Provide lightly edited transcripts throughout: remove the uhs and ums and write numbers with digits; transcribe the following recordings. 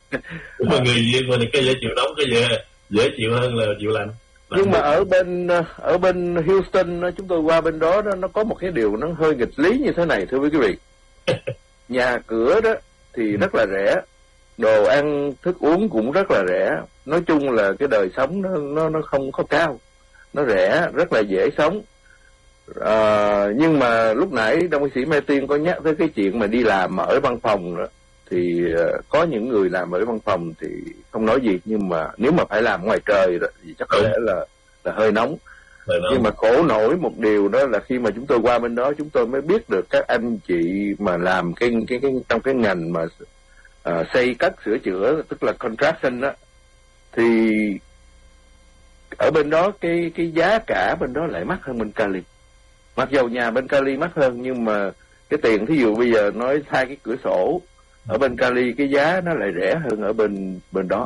Nhưng mà người Việt mình thì cái dễ chịu nóng, cái dễ chịu hơn là chịu lạnh. Nhưng mà ở bên Houston chúng tôi qua bên đó nó có một cái điều nó hơi nghịch lý như thế này, thưa quý vị. Nhà cửa đó thì rất là rẻ, đồ ăn thức uống cũng rất là rẻ, nói chung là cái đời sống nó không có cao, nó rẻ, rất là dễ sống. Nhưng mà lúc nãy đồng sĩ Mai Tiên có nhắc tới cái chuyện mà đi làm ở văn phòng đó, thì có những người làm ở văn phòng thì không nói gì, nhưng mà nếu mà phải làm ngoài trời đó, thì chắc có lẽ là hơi nóng. Nhưng mà khổ nổi một điều đó là khi mà chúng tôi qua bên đó, chúng tôi mới biết được các anh chị mà làm cái trong cái ngành mà xây cất sửa chữa, tức là construction đó, thì ở bên đó cái giá cả bên đó lại mắc hơn bên Cali. Mặc dầu nhà bên Cali mắc hơn, nhưng mà cái tiền thí dụ bây giờ nói thay cái cửa sổ ở bên Cali, cái giá nó lại rẻ hơn ở bên đó.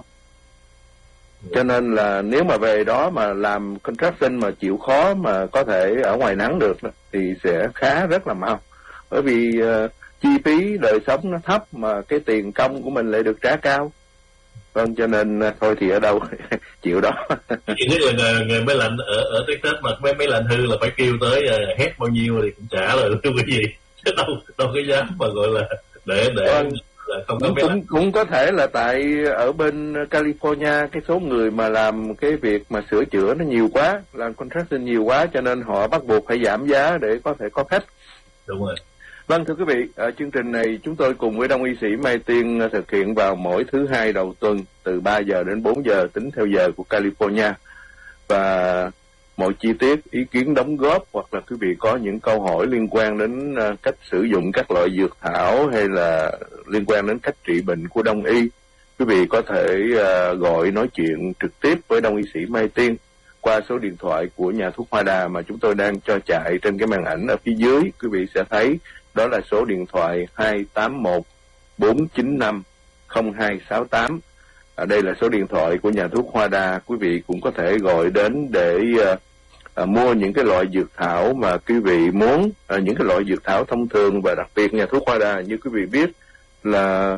Cho nên là nếu mà về đó mà làm construction mà chịu khó mà có thể ở ngoài nắng được thì sẽ khá rất là mau. Bởi vì chi phí đời sống nó thấp mà cái tiền công của mình lại được trả cao. Vâng, cho nên thôi thì ở đâu chịu đó. Chỉ nhất là người máy lạnh ở Texas mà máy lạnh hư là phải kêu tới hét bao nhiêu thì cũng trả rồi thưa quý vị. Chứ đâu cái giá mà gọi là để vâng. Là không có máy lạnh. Cũng có thể là tại ở bên California cái số người mà làm cái việc mà sửa chữa nó nhiều quá, làm construction nhiều quá, cho nên họ bắt buộc phải giảm giá để có thể có khách. Đúng rồi. Vâng, thưa quý vị, chương trình này chúng tôi cùng với Đông y sĩ Mai Tiên thực hiện vào mỗi thứ hai đầu tuần từ 3 giờ đến 4 giờ tính theo giờ của California. Và mọi chi tiết, ý kiến đóng góp hoặc là quý vị có những câu hỏi liên quan đến cách sử dụng các loại dược thảo hay là liên quan đến cách trị bệnh của Đông y, quý vị có thể gọi nói chuyện trực tiếp với Đông y sĩ Mai Tiên qua số điện thoại của nhà thuốc Hoa Đà mà chúng tôi đang cho chạy trên cái màn ảnh ở phía dưới. Quý vị sẽ thấy đó là số điện thoại 281 495 0268. Đây là số điện thoại của nhà thuốc Hoa Đà. Quý vị cũng có thể gọi đến để mua những cái loại dược thảo mà quý vị muốn, những cái loại dược thảo thông thường. Và đặc biệt nhà thuốc Hoa Đà như quý vị biết là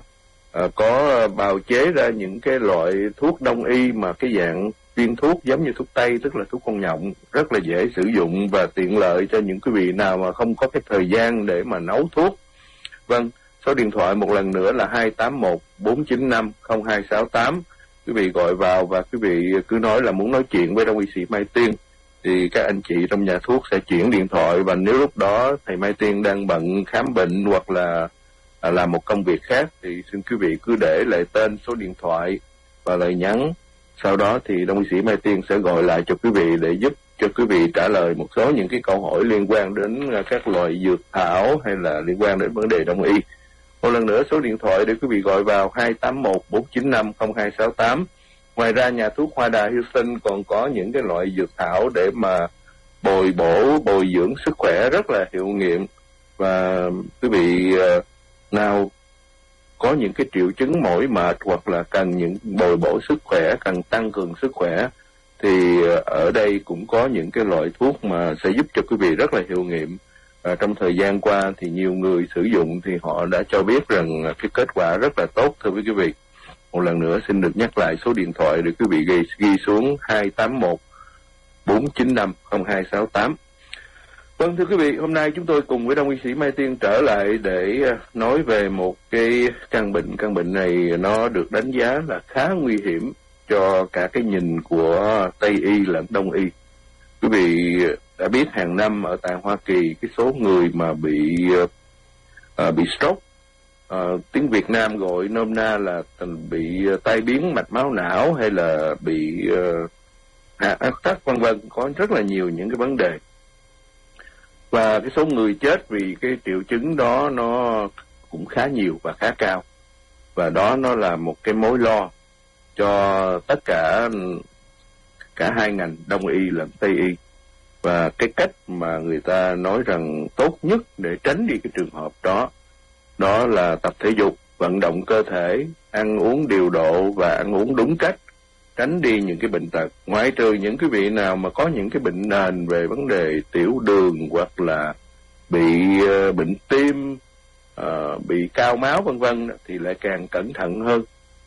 có bào chế ra những cái loại thuốc đông y mà cái dạng viên thuốc giống như thuốc tây, tức là thuốc con nhộng, rất là dễ sử dụng và tiện lợi cho những quý vị nào mà không có cái thời gian để mà nấu thuốc. Vâng, số điện thoại một lần nữa là 281 495 0268. Quý vị gọi vào và quý vị cứ nói là muốn nói chuyện với Đông y sĩ Mai Tiên, thì các anh chị trong nhà thuốc sẽ chuyển điện thoại. Và nếu lúc đó thầy Mai Tiên đang bận khám bệnh hoặc là làm một công việc khác thì xin quý vị cứ để lại tên, số điện thoại và lời nhắn. Sau đó thì Đông y sĩ Mai Tiên sẽ gọi lại cho quý vị để giúp cho quý vị trả lời một số những cái câu hỏi liên quan đến các loại dược thảo hay là liên quan đến vấn đề đông y. Một lần nữa số điện thoại để quý vị gọi vào 281 495 0268. Ngoài ra nhà thuốc Hoa Đà Houston còn có những cái loại dược thảo để mà bồi bổ, bồi dưỡng sức khỏe rất là hiệu nghiệm. Và quý vị nào có những cái triệu chứng mỏi mệt hoặc là cần những bồi bổ sức khỏe, cần tăng cường sức khỏe, thì ở đây cũng có những cái loại thuốc mà sẽ giúp cho quý vị rất là hiệu nghiệm. Trong thời gian qua thì nhiều người sử dụng thì họ đã cho biết rằng cái kết quả rất là tốt thưa quý vị. Một lần nữa xin được nhắc lại số điện thoại để quý vị ghi xuống 281 495 0268. Vâng, thưa quý vị, hôm nay chúng tôi cùng với Đông y sĩ Mai Tiên trở lại để nói về một cái căn bệnh. Căn bệnh này nó được đánh giá là khá nguy hiểm cho cả cái nhìn của Tây y lẫn Đông y. Quý vị đã biết hàng năm ở tại Hoa Kỳ cái số người mà bị stroke, tiếng Việt Nam gọi nôm na là bị tai biến mạch máu não hay là bị hạ áp tắc vân vân, có rất là nhiều những cái vấn đề. Và cái số người chết vì cái triệu chứng đó nó cũng khá nhiều và khá cao. Và đó nó là một cái mối lo cho tất cả hai ngành Đông y lẫn Tây y. Và cái cách mà người ta nói rằng tốt nhất để tránh đi cái trường hợp đó là tập thể dục, vận động cơ thể, ăn uống điều độ và ăn uống đúng cách, tránh đi những cái bệnh tật. Ngoại trừ những cái vị nào mà có những cái bệnh nền về vấn đề tiểu đường hoặc là bị bệnh tim, bị cao máu vân vân thì lại càng cẩn thận hơn.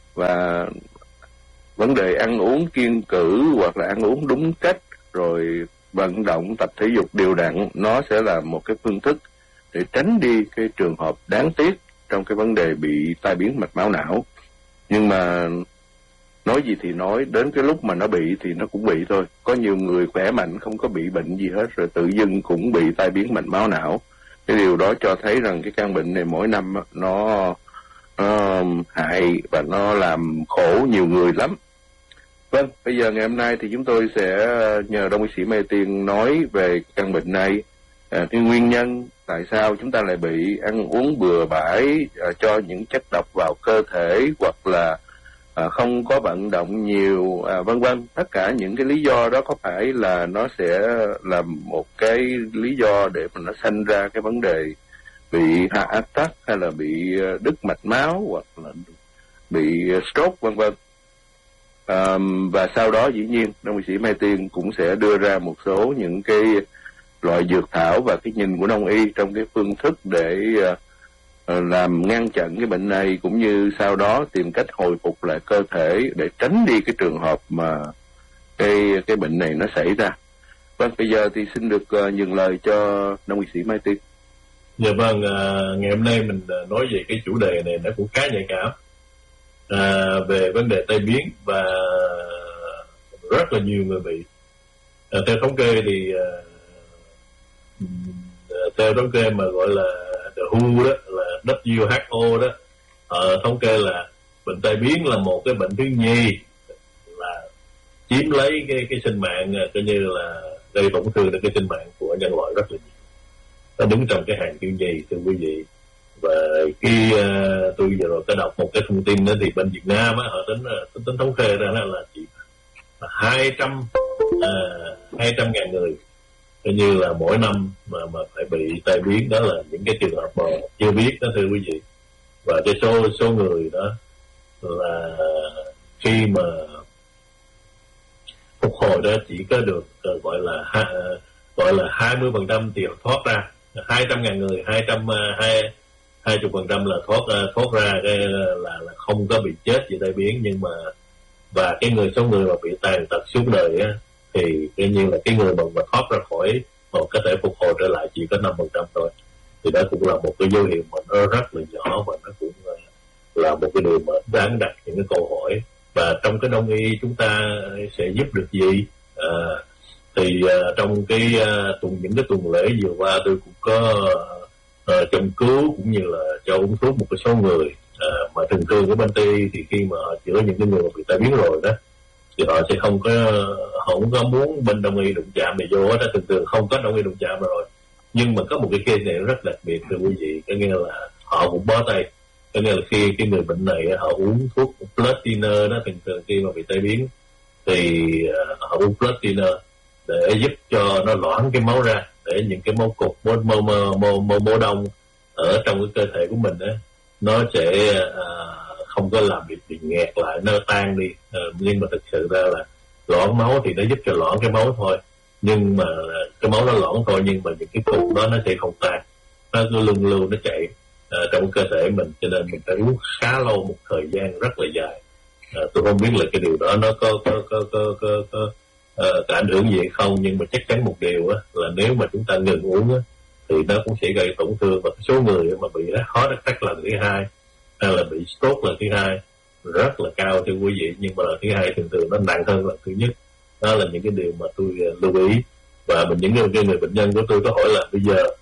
và vấn đề ăn uống kiêng cữ hoặc là ăn uống đúng cách, rồi vận động tập thể dục đều đặn, nó sẽ là một cái phương thức để tránh đi cái trường hợp đáng tiếc trong cái vấn đề bị tai biến mạch máu não. Nhưng mà nói gì thì nói, đến cái lúc mà nó bị thì nó cũng bị thôi. Có nhiều người khỏe mạnh không có bị bệnh gì hết rồi tự dưng cũng bị tai biến mạch máu não. Cái điều đó cho thấy rằng cái căn bệnh này mỗi năm nó hại và nó làm khổ nhiều người lắm. Vâng, bây giờ ngày hôm nay thì chúng tôi sẽ nhờ Đông y sĩ Mai Tiên nói về căn bệnh này, cái nguyên nhân tại sao chúng ta lại bị, ăn uống bừa bãi cho những chất độc vào cơ thể, hoặc là không có vận động nhiều, vân vân. Tất cả những cái lý do đó có phải là nó sẽ là một cái lý do để mà nó sanh ra cái vấn đề bị heart attack hay là bị đứt mạch máu hoặc là bị stroke vân vân. Và sau đó dĩ nhiên Đông y sĩ Mai Tiên cũng sẽ đưa ra một số những cái loại dược thảo và cái nhìn của Đông y trong cái phương thức để làm ngăn chặn cái bệnh này, cũng như sau đó tìm cách hồi phục lại cơ thể để tránh đi cái trường hợp mà cái bệnh này nó xảy ra. Vâng, bây giờ thì xin được nhường lời cho Đông y sĩ Mai Tiên. Dạ vâng, ngày hôm nay mình nói về cái chủ đề này nó cũng khá nhạy cảm, về vấn đề tai biến, và rất là nhiều người bị. Theo thống kê thì theo thống kê mà gọi là WHO đó, là WHO đó, thống kê là bệnh tai biến là một cái bệnh thứ nhì là chiếm lấy cái sinh mạng, coi như là gây tổn thương đến cái sinh mạng của nhân loại rất là nhiều. Nó đứng trong cái hàng thứ nhì, thưa quý vị. Và khi tôi vừa rồi có đọc một cái thông tin đó, thì bên Việt Nam á, họ tính thống kê ra là chỉ 200.000 người coi như là mỗi năm mà phải bị tai biến. Đó là những cái trường hợp mà chưa biết đó, thưa quý vị. Và cái số người đó là khi mà phục hồi đó chỉ có được gọi là 20% thì thoát ra. 200.000 người 20% là thoát ra cái là không có bị chết vì tai biến. Nhưng mà và cái số người mà bị tàn tật suốt đời á, thì coi như là cái người mà thoát ra khỏi mà có thể phục hồi trở lại chỉ có 5% thôi. Thì đó cũng là một cái dấu hiệu mà nó rất là nhỏ, và nó cũng là một cái điều mà đáng đặt những cái câu hỏi. Và trong cái Đông y chúng ta sẽ giúp được gì? Thì trong những cái tuần lễ vừa qua, tôi cũng có châm cứu cũng như là cho uống thuốc một cái số người mà thường cái bên Tây thì khi mà họ chữa những cái người mà bị tai biến rồi đó, thì họ sẽ không có muốn bên Đông y đụng chạm này vô đó. Thường không có Đông y đụng chạm rồi. Nhưng mà có một cái case này rất đặc biệt, thưa quý vị, có nghĩa là họ cũng bó tay. Có nghĩa là khi cái người bệnh này họ uống thuốc blood thinner đó, thường khi mà bị tai biến thì họ uống blood thinner để giúp cho nó loãng cái máu ra, để những cái máu cục, máu đông ở trong cái cơ thể của mình đó, nó sẽ không có làm bị nghẹt lại, nó tan đi. Nhưng mà thực sự ra là loãng máu thì nó giúp cho loãng cái máu thôi, nhưng mà cái máu nó loãng thôi, nhưng mà những cái cục đó nó sẽ không tan, nó cứ luân lưu nó chạy trong cơ thể mình, cho nên mình phải uống khá lâu, một thời gian rất là dài. Tôi không biết là cái điều đó nó có ảnh hưởng gì hay không, nhưng mà chắc chắn một điều á, là nếu mà chúng ta ngừng uống á, thì nó cũng sẽ gây tổn thương. Và số người mà bị heart attack lần thứ hai hay là bị stroke lần thứ hai rất là cao, thưa quý vị. Nhưng mà lần thứ hai thường nó nặng hơn lần thứ nhất. Đó là những cái điều mà tôi lưu ý. Và những người bệnh nhân của tôi có hỏi là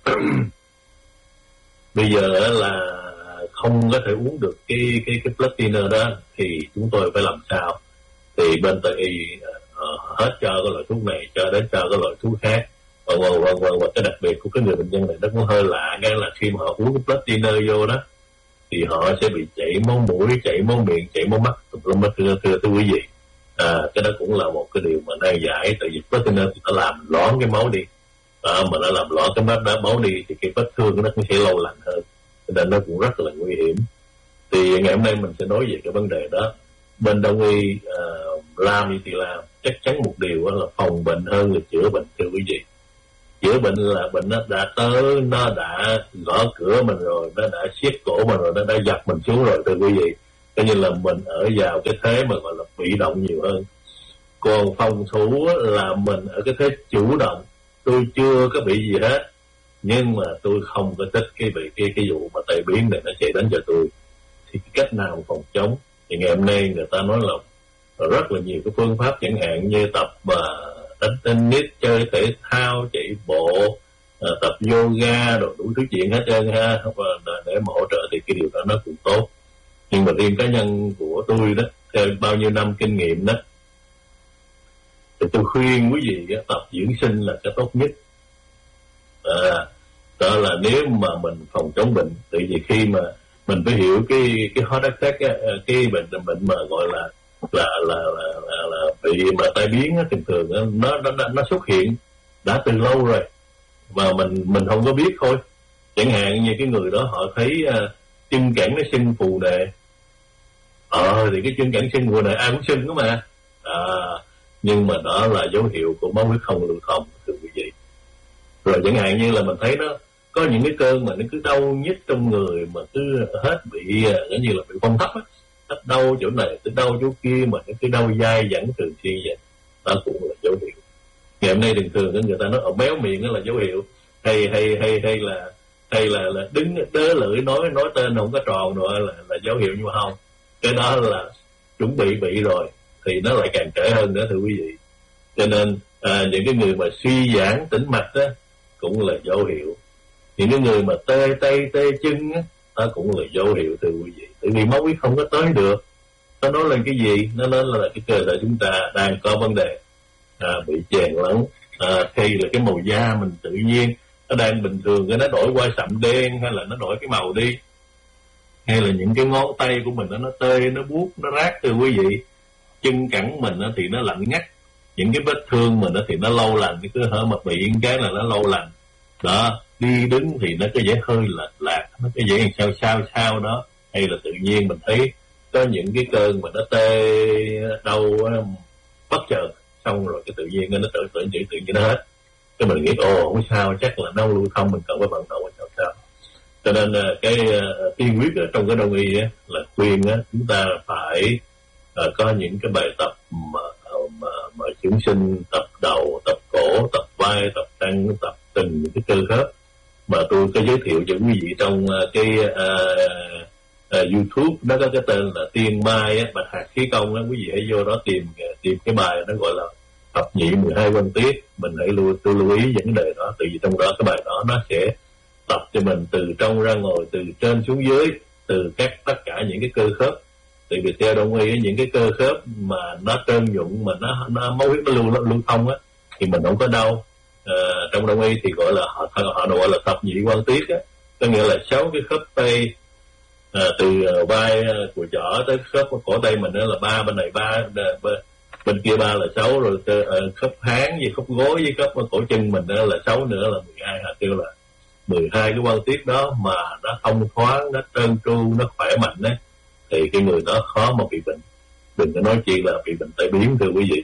bây giờ là không có thể uống được cái blood thinner đó, thì chúng tôi phải làm sao? Thì bên Tây y hết cho cái loại thuốc này cho đến cho cái loại thuốc khác, và cái đặc biệt của cái người bệnh nhân này nó cũng hơi lạ, cái là khi mà họ uống cái blood thinner vô đó thì họ sẽ bị chảy máu mũi, chảy máu miệng, chảy máu mắt, thưa quý vị. Cái đó cũng là một cái điều mà nan giải, tại vì blood thinner thì nó làm loãng cái máu đi, mà nó làm loãng cái máu đi thì cái vết thương nó cũng sẽ lâu lành hơn, nên nó cũng rất là nguy hiểm. Thì ngày hôm nay mình sẽ nói về cái vấn đề đó. Bên Đông y làm gì thì làm, chắc chắn một điều là phòng bệnh hơn là chữa bệnh, thưa quý vị. Chữa bệnh là bệnh nó đã tới, nó đã gõ cửa mình rồi, nó đã siết cổ mình rồi, nó đã giật mình xuống rồi, thưa quý vị. coi như là mình ở vào cái thế mà gọi là bị động nhiều hơn. Còn phòng thủ là mình ở cái thế chủ động, tôi chưa có bị gì hết, nhưng mà tôi không có thích cái vụ mà tai biến này nó chạy đến cho tôi. Thì cái cách nào phòng chống thì ngày hôm nay người ta nói là rất là nhiều cái phương pháp, chẳng hạn như tập đánh tennis, chơi thể thao, chạy bộ, tập yoga, rồi đủ thứ chuyện hết trơn ha, để mà hỗ trợ thì cái điều đó nó cũng tốt. Nhưng mà riêng cá nhân của tôi đó, theo bao nhiêu năm kinh nghiệm đó, thì tôi khuyên quý vị tập dưỡng sinh là cái tốt nhất. Đó là nếu mà mình phòng chống bệnh, tại vì khi mà mình phải hiểu cái heart attack á, cái bệnh mà gọi là bị mà tai biến á, thường thường nó xuất hiện đã từ lâu rồi mà mình không có biết thôi. Chẳng hạn như cái người đó họ thấy chân cẳng nó sưng phù nè, thì cái chân cẳng sưng phù nè ai cũng sưng đó mà, nhưng mà đó là dấu hiệu của máu huyết không lưu thông, thưa quý vị. Rồi chẳng hạn như là mình thấy nó có những cái cơn mà nó cứ đau nhức trong người, mà cứ hết bị giống như là bị phong thấp á, hết đau chỗ này tới đau chỗ kia, mà nó cứ đau dai dẳng thường xuyên vậy, đó cũng là dấu hiệu. Ngày hôm nay thường thường người ta nói ở méo miệng đó là dấu hiệu, hay là đứng đớ lưỡi nói tên không có tròn rồi là dấu hiệu, nhưng mà không, cái đó là chuẩn bị rồi thì nó lại càng trễ hơn nữa, thưa quý vị. Cho nên những cái người mà suy giãn tĩnh mạch á cũng là dấu hiệu. Những cái người mà tê tay tê chân á, đó cũng là dấu hiệu, thưa quý vị. Tại vì máu huyết không có tới được. Nó nói lên cái gì? Nó nói là cái cơ thể chúng ta đang có vấn đề, bị chèn lẫn, hay là cái màu da mình tự nhiên nó đang bình thường, cái nó đổi qua sậm đen, hay là nó đổi cái màu đi, hay là những cái ngón tay của mình nó tê, nó buốt, nó rát, thưa quý vị. Chân cẳng mình thì nó lạnh ngắt, những cái vết thương mình thì nó lâu lành, cứ hở mà bị cái là nó lâu lành đó. Đi đứng thì nó có vẻ hơi lệch lạc, nó có vẻ sao đó, hay là tự nhiên mình thấy có những cái cơn mà nó tê đau bất chợt, xong rồi cái tự nhiên nó tự nhiên nó hết. Cái mình nghĩ không sao, chắc là đau lưu thông, mình cần phải vận động sao. Cho nên cái tiên quyết ở trong cái đông y là khuyên chúng ta phải có những cái bài tập mà dưỡng sinh, tập đầu, tập cổ, tập vai, tập chân, tập từng những cái cơ khớp mà tôi có giới thiệu cho quý vị trong cái YouTube. Nó có cái tên là Tiên Mai Bạch Hạc Khí Công đó, quý vị hãy vô đó tìm cái bài nó gọi là thập nhị 12 quan tiết. Mình hãy lưu ý vấn đề đó, tại vì trong đó cái bài đó nó sẽ tập cho mình từ trong ra ngoài, từ trên xuống dưới, từ tất cả những cái cơ khớp. Tại vì theo đông y những cái cơ khớp mà nó trơn nhụng, mà nó máu huyết nó lưu thông á, thì mình không có đau. Trong đông y thì gọi là họ gọi là thập nhị quan tiết á, có nghĩa là 6 cái khớp tay, từ vai của chỏ tới khớp cổ tay mình đó là 3, bên này 3, bên kia 3 là 6, rồi khớp háng với khớp gối với khớp cổ chân mình đó là 6 nữa là 12. Họ kêu là 12 cái quan tiết đó mà nó thông thoáng, nó trơn tru, nó khỏe mạnh đấy, thì cái người đó khó mà bị bệnh, đừng có nói chi là bị bệnh tai biến, thưa quý vị.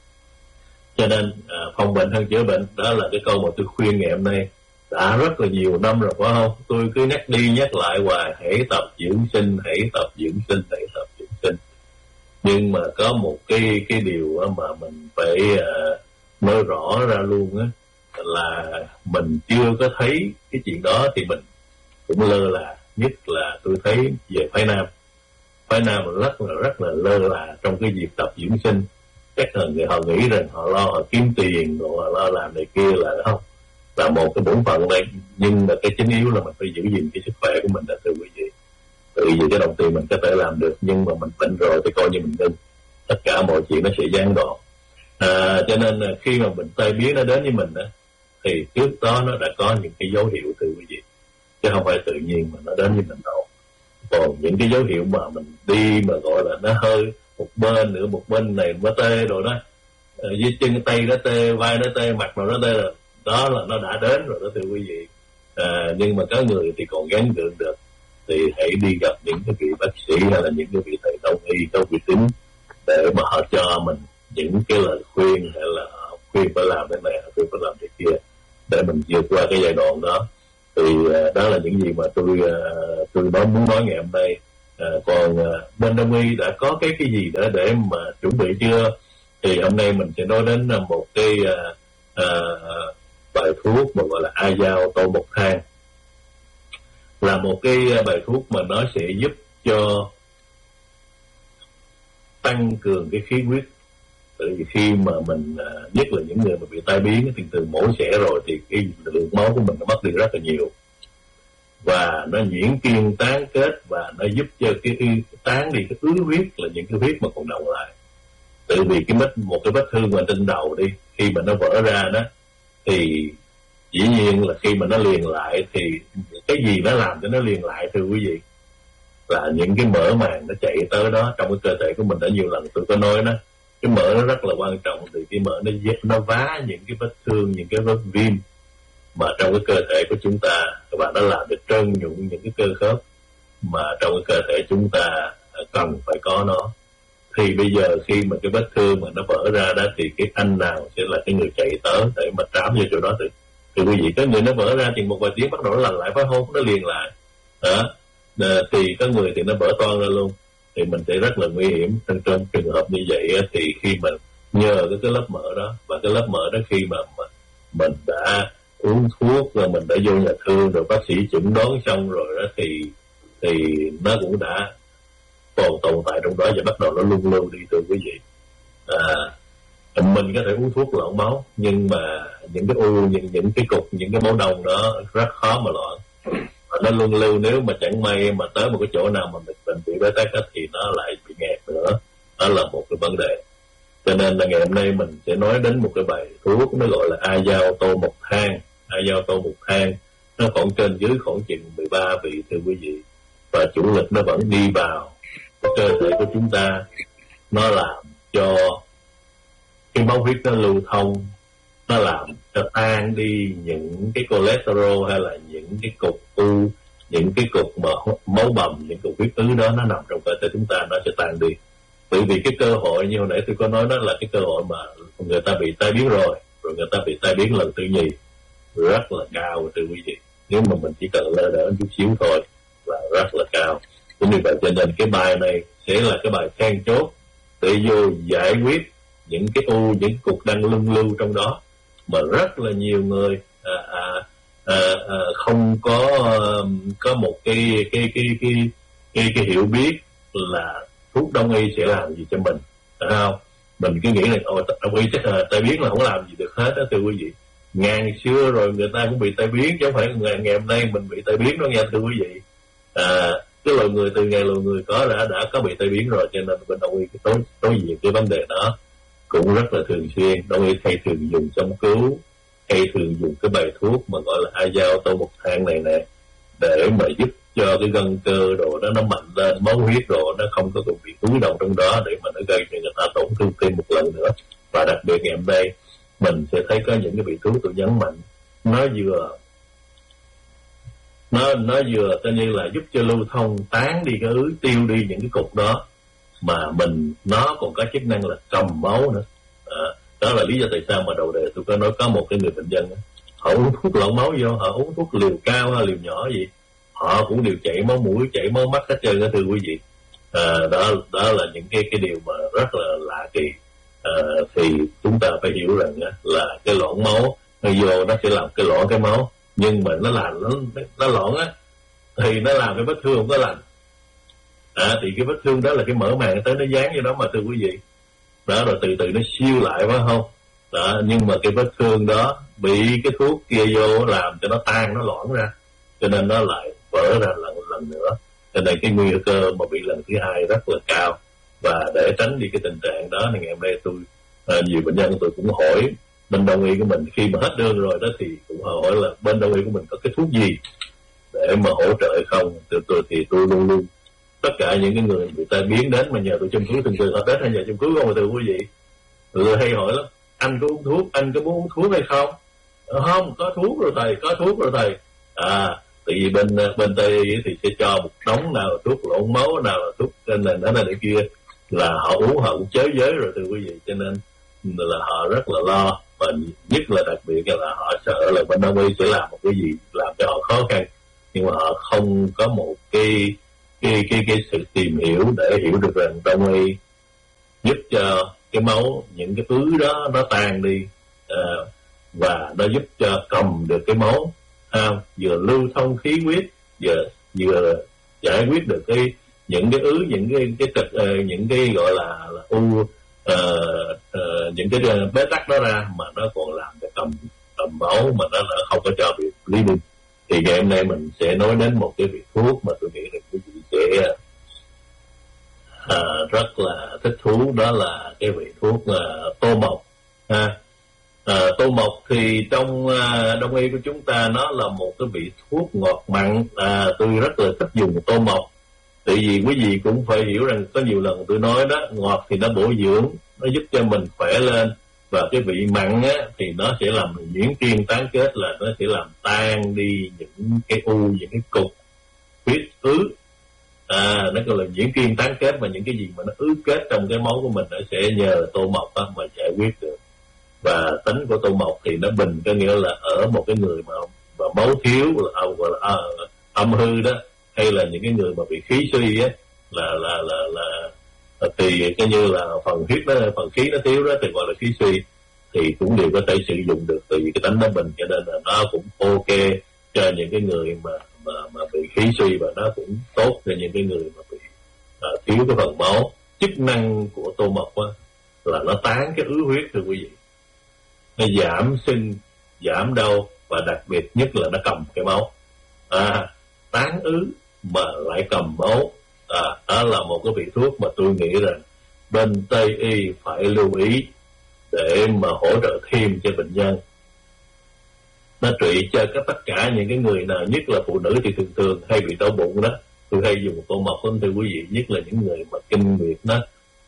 Cho nên phòng bệnh hơn chữa bệnh, đó là cái câu mà tôi khuyên ngày hôm nay đã rất là nhiều năm rồi, phải không? Tôi cứ nhắc đi nhắc lại hoài, hãy tập dưỡng sinh, hãy tập dưỡng sinh, hãy tập dưỡng sinh. Nhưng mà có một cái điều mà mình phải nói rõ ra luôn á, là mình chưa có thấy cái chuyện đó thì mình cũng lơ là. Nhất là tôi thấy về phái Nam rất là lơ là trong cái việc tập dưỡng sinh. Chắc là người họ nghĩ rằng họ kiếm tiền, rồi họ lo làm này kia là không, là một cái bổn phận này, nhưng mà cái chính yếu là mình phải giữ gìn cái sức khỏe của mình, là thưa quý vị. Tại vì cái đồng tiền mình có thể làm được, nhưng mà mình bệnh rồi thì coi như mình ngưng, tất cả mọi chuyện nó sẽ gián đoạn. Cho nên khi mà bệnh tai biến nó đến với mình thì trước đó nó đã có những cái dấu hiệu, thưa quý vị, chứ không phải tự nhiên mà nó đến với mình đâu. Còn những cái dấu hiệu mà mình đi mà gọi là nó hơi một bên nữa, một bên này nó tê rồi đó, dưới chân tay nó tê, vai nó tê, mặt rồi nó tê, rồi đó là nó đã đến rồi đó, thưa quý vị. Nhưng mà có người thì còn gắng gượng được, thì hãy đi gặp những cái vị bác sĩ hay là những cái vị thầy đông y có uy tín để mà họ cho mình những cái lời khuyên, hay là khuyên phải làm cái này, khuyên phải làm cái kia, để mình vượt qua cái giai đoạn đó. Thì đó là những gì mà tôi muốn nói ngày hôm nay. Còn bên đông Đông y đã có cái gì để mà chuẩn bị chưa? Thì hôm nay mình sẽ nói đến một cái bài thuốc mà gọi là A-dao tô một thang, là một cái bài thuốc mà nó sẽ giúp cho tăng cường cái khí huyết. Bởi vì khi mà mình nhất là những người mà bị tai biến thì từ mổ xẻ rồi thì cái lượng máu của mình nó mất đi rất là nhiều, và nó nhuyễn kiên tán kết, và nó giúp cho cái tán đi cái ứ huyết, là những cái huyết mà còn đọng lại. Tự vì một cái vết thương mà trên đầu đi, khi mà nó vỡ ra đó thì dĩ nhiên là khi mà nó liền lại thì cái gì nó làm cho nó liền lại, thưa quý vị, là những cái mỡ màng nó chạy tới đó. Trong cái cơ thể của mình đã nhiều lần tôi có nói đó, cái mỡ nó rất là quan trọng, thì cái mỡ nó vá những cái vết thương, những cái vết viêm mà trong cái cơ thể của chúng ta, và nó làm được trơn nhũn những cái cơ khớp mà trong cái cơ thể chúng ta cần phải có nó. Thì bây giờ khi mà cái vết thương mà nó vỡ ra đó thì cái anh nào sẽ là cái người chạy tới để mà trám vô chỗ đó? Thì quý vị, có người nó vỡ ra thì một vài tiếng bắt đầu nó lành lại, phải không? Nó liền lại đó. Thì có người thì nó vỡ toang ra luôn, thì mình sẽ rất là nguy hiểm. Trong trường hợp như vậy thì khi mà nhờ cái lớp mỡ đó, và cái lớp mỡ đó khi mà mình đã uống thuốc rồi, mình đã vô nhà thương rồi, bác sĩ chẩn đoán xong rồi đó, thì nó cũng đã còn tồn tại trong đó và bắt đầu nó luân lưu đi, thưa quý vị. Mình có thể uống thuốc loãng máu, nhưng mà những cái những cái cục, những cái máu đông đó rất khó mà loãng. Nó luân lưu, nếu mà chẳng may mà tới một cái chỗ nào mà mình bị bế tắc thì nó lại bị nghẹt nữa. Đó là một cái vấn đề. Cho nên là ngày hôm nay mình sẽ nói đến một cái bài thuốc nó gọi là A-dao tô một thang. A-dao tô một thang nó khoảng trên dưới khoảng chừng 13 vị, thưa quý vị, và chủ lực nó vẫn đi vào cơ thể của chúng ta. Nó làm cho cái máu huyết nó lưu thông, nó làm cho tan đi những cái cholesterol hay là những cái cục u, những cái cục mà máu bầm, những cục huyết ứ đó nó nằm trong cơ thể chúng ta, nó sẽ tan đi. Bởi vì cái cơ hội như hồi nãy tôi có nói, đó là cái cơ hội mà người ta bị tai biến rồi người ta bị tai biến lần thứ nhì rất là cao, thưa quý vị. Nếu mà mình chỉ cần lơ đỡ chút xíu thôi là rất là cao. Chính vì vậy cho nên cái bài này sẽ là cái bài then chốt để vô giải quyết những cái u, những cục đang luân lưu trong đó mà rất là nhiều người không có một cái hiểu biết là thuốc đông y sẽ làm gì cho mình, phải không? Mình cứ nghĩ là đông y chắc là tai biến là không làm gì được hết đó, thưa quý vị. Ngàn xưa rồi người ta cũng bị tai biến, chứ không phải ngày hôm nay mình bị tai biến đó nha, thưa quý vị. Cái loài người từ ngày loài người có đã có bị tai biến rồi, cho nên bên đông y đối diện cái vấn đề đó cũng rất là thường xuyên. Đông y hay thường dùng châm cứu, hay thường dùng cái bài thuốc mà gọi là A-dao tô một thang này nè, để mà giúp cho cái gân cơ đồ đó nó mạnh lên, máu huyết đồ nó không có bị túi động trong đó để mà nó gây cho người ta tổn thương thêm một lần nữa. Và đặc biệt ngày hôm nay mình sẽ thấy có những cái vị thuốc tôi nhấn mạnh, nó vừa coi như là giúp cho lưu thông, tán đi cái ứ, tiêu đi những cái cục đó, mà nó còn có chức năng là cầm máu nữa. Đó là lý do tại sao mà đầu đề tôi có nói có một cái người bệnh nhân họ uống thuốc loãng máu vô, họ uống thuốc liều cao hay liều nhỏ gì, họ cũng đều chảy máu mũi, chảy máu mắt hết trơn đó, thưa quý vị. Đó là những cái điều mà rất là lạ kỳ. Thì chúng ta phải hiểu rằng là cái loãng máu nó vô, nó sẽ làm cái loãng cái máu, nhưng mà nó loãng á thì nó làm cái vết thương không có lành. Thì cái vết thương đó là cái mỡ màng tới nó dán vô đó mà, thưa quý vị. Đó, rồi từ từ nó siêu lại, phải không? Đó, nhưng mà cái vết thương đó bị cái thuốc kia vô làm cho nó tan, nó loãng ra, cho nên nó lại vỡ ra lần nữa. Cho nên cái nguy cơ mà bị lần thứ hai rất là cao. Và để tránh đi cái tình trạng đó thì ngày hôm nay tôi nhiều bệnh nhân tôi cũng hỏi bên đông y của mình, khi mà hết đơn rồi đó thì cũng hỏi là bên đông y của mình có cái thuốc gì để mà hỗ trợ hay không. Thì tôi luôn luôn tất cả những cái người bị tai biến đến mà nhờ tôi châm cứu, thường họ đến hay nhờ châm cứu không, mà thưa quý vị, người hay hỏi lắm: anh có uống thuốc, anh có muốn uống thuốc hay không? Không, có thuốc rồi thầy, có thuốc rồi thầy. Tại vì bên Tây thì sẽ cho một đống, nào là thuốc loãng máu, nào là thuốc này đó này kia, là họ uống họ cũng chới giới rồi, thưa quý vị. Cho nên là họ rất là lo, và nhất là đặc biệt là họ sợ là bên đông y sẽ làm một cái gì làm cho họ khó khăn, nhưng mà họ không có một cái cái sự tìm hiểu để hiểu được rằng đông y giúp cho cái máu, những cái ứ đó nó tan đi, và nó giúp cho cầm được cái máu, vừa lưu thông khí huyết, vừa giải quyết được những cái ứ, những cái trật, những cái gọi là u, những cái bế tắc đó ra, mà nó còn làm cho cầm máu mà nó không có cho việc lý đi. Thì ngày hôm nay mình sẽ nói đến một cái vị thuốc mà tôi nghĩ là quý vị sẽ rất là thích thú, đó là cái vị thuốc tô mộc. Tô mộc thì trong đông y của chúng ta nó là một cái vị thuốc ngọt mặn. Tôi rất là thích dùng tô mộc, tại vì quý vị cũng phải hiểu rằng có nhiều lần tôi nói đó, ngọt thì nó bổ dưỡng, nó giúp cho mình khỏe lên, và cái vị mặn á thì nó sẽ làm nhuyễn kiên tán kết, là nó sẽ làm tan đi những cái u, những cái cục huyết ứ. Nó gọi là nhuyễn kiên tán kết, và những cái gì mà nó ứ kết trong cái máu của mình nó sẽ nhờ tô mộc mà giải quyết được. Và tính của tô mộc thì nó bình, có nghĩa là ở một cái người mà máu thiếu, gọi là âm hư đó, hay là những cái người mà bị khí suy á, thì coi như là phần khí nó thiếu đó thì gọi là khí suy, thì cũng đều có thể sử dụng được, tại vì cái tánh nó bình, cho nên là nó cũng ok cho những cái người mà bị khí suy, và nó cũng tốt cho những cái người mà bị thiếu cái phần máu. Chức năng của tô mộc á là nó tán cái ứ huyết, thưa quý vị, nó giảm sưng, giảm đau, và đặc biệt nhất là nó cầm cái máu. Tán ứ mà lại cầm máu, đó là một cái vị thuốc mà tôi nghĩ rằng bên Tây y phải lưu ý để mà hỗ trợ thêm cho bệnh nhân. Nó trị cho tất cả những cái người nào, nhất là phụ nữ thì thường hay bị đau bụng đó, tôi hay dùng tô mộc lắm thưa quý vị, nhất là những người mà kinh nguyệt đó,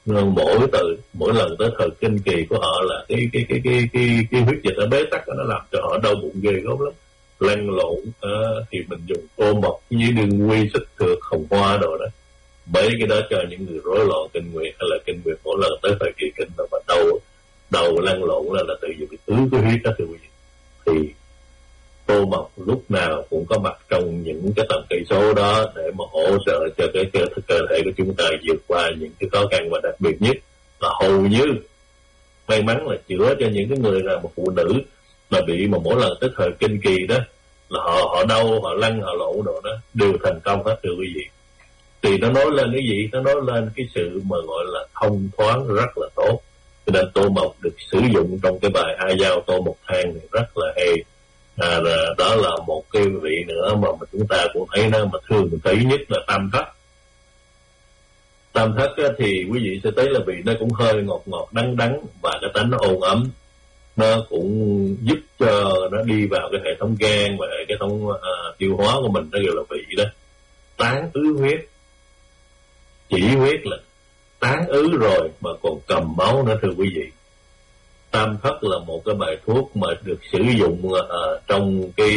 mỗi lần tới thời kinh kỳ của họ là cái huyết dịch ở bế tắc đó, nó làm cho họ đau bụng ghê gớm lắm, lăn lộn. Thì mình dùng tô mộc với đương quy, xích thược, hồng hoa đồ đó, mấy cái đó cho những người rối loạn kinh nguyệt, hay là kinh nguyệt mỗi lần tới thời kỳ kinh mà đầu lăn lộn là tự vì bị ứ cái huyết đó thưa quý vị. Thì tô mộc lúc nào cũng có mặt trong những cái tầm cây số đó để mà hỗ trợ cho cái cơ thể của chúng ta vượt qua những cái khó khăn, và đặc biệt nhất là hầu như may mắn là chữa cho những cái người là một phụ nữ mà bị mà mỗi lần tới thời kinh kỳ đó là họ đau, họ lăn, họ lộn đồ đó đều thành công hết thưa quý vị. Thì nó nói lên cái gì? Nó nói lên cái sự mà gọi là thông thoáng rất là tốt. Cho nên tô mộc được sử dụng trong cái bài A Dao Tô Mộc Thang này rất là hay. Đó là một cái vị nữa mà chúng ta cũng thấy nó mà thường thấy nhất là tam thất. Tam thất thì quý vị sẽ thấy là vị nó cũng hơi ngọt đắng, và cái tánh nó ôn ấm, nó cũng giúp cho nó đi vào cái hệ thống gan và cái hệ thống tiêu hóa của mình, nó gọi là vị đó tán ứ huyết. Chỉ huyết là tán ứ rồi mà còn cầm máu nữa thưa quý vị. Tam thất là một cái bài thuốc mà được sử dụng trong cái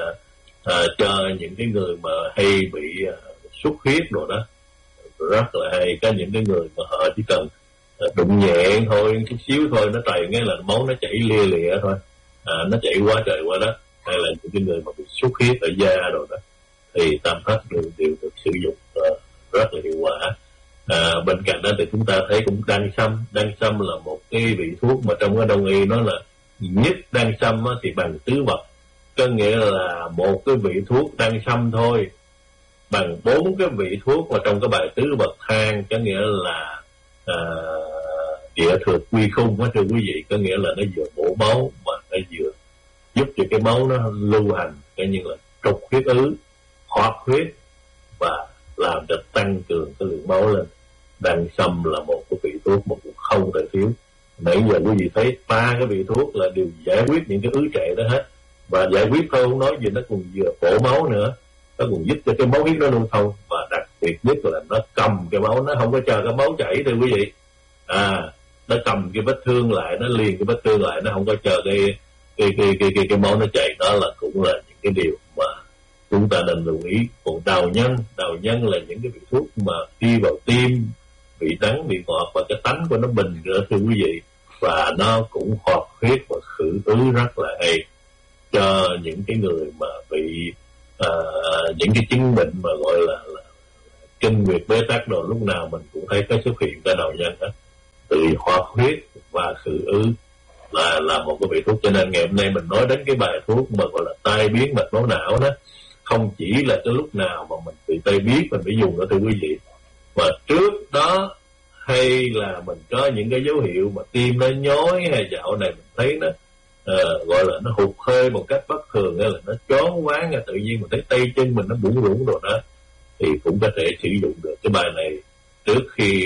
cho những cái người mà hay bị xuất huyết rồi đó, rất là hay. Có những cái người mà họ chỉ cần đụng nhẹ thôi, chút xíu thôi, nó trầy ngay là máu nó chảy lìa thôi, nó chảy quá trời quá đất, hay là những cái người mà bị xuất huyết ở da rồi đó, thì tam thất đều được sử dụng rất là hiệu quả. Bên cạnh đó thì chúng ta thấy cũng đan sâm là một cái vị thuốc mà trong cái đông y nó là nhất. Đan sâm thì bằng tứ vật, có nghĩa là một cái vị thuốc đan sâm thôi bằng 4 cái vị thuốc mà trong cái bài tứ vật thang, có nghĩa là địa thược quy khung đó thưa quý vị, có nghĩa là nó vừa bổ máu mà nó vừa giúp cho cái máu nó lưu hành, coi như là trục huyết ứ, hoạt huyết và làm cho tăng cường cái lượng máu lên. Đan sâm là một cái vị thuốc mà cũng không thể thiếu. Nãy giờ quý vị thấy 3 cái vị thuốc là đều giải quyết những cái ứ trệ đó hết, và giải quyết thôi không nói gì, nó còn vừa bổ máu nữa, nó còn giúp cho cái máu huyết nó lưu thông, và đặc biệt nhất là nó cầm cái máu, nó không có chờ cái máu chảy thưa quý vị. Nó cầm cái vết thương lại, nó liền cái vết thương lại, nó không có chờ cái máu nó chảy. Đó là cũng là những cái điều mà chúng ta nên lưu ý. Còn đào nhân là những cái vị thuốc mà đi vào tim, vị đắng, vị ngọt, và cái tánh của nó bình nữa thưa quý vị, và nó cũng hoạt huyết và khử ứ rất là hay cho những cái người mà bị những cái chứng bệnh mà gọi là kinh nguyệt bế tắc đồ, lúc nào mình cũng thấy có xuất hiện cái đầu nhân đó, từ hoạt huyết và sự ứ là một cái vị thuốc. Cho nên ngày hôm nay mình nói đến cái bài thuốc mà gọi là tai biến mạch máu não đó, không chỉ là cái lúc nào mà mình bị tai biến mình phải dùng đó thưa quý vị, mà trước đó hay là mình có những cái dấu hiệu mà tim nó nhói, hay dạo này mình thấy nó gọi là nó hụt hơi một cách bất thường, hay là nó choáng váng, tự nhiên mình thấy tay chân mình nó bủn rủn rồi đó, thì cũng có thể sử dụng được cái bài này trước khi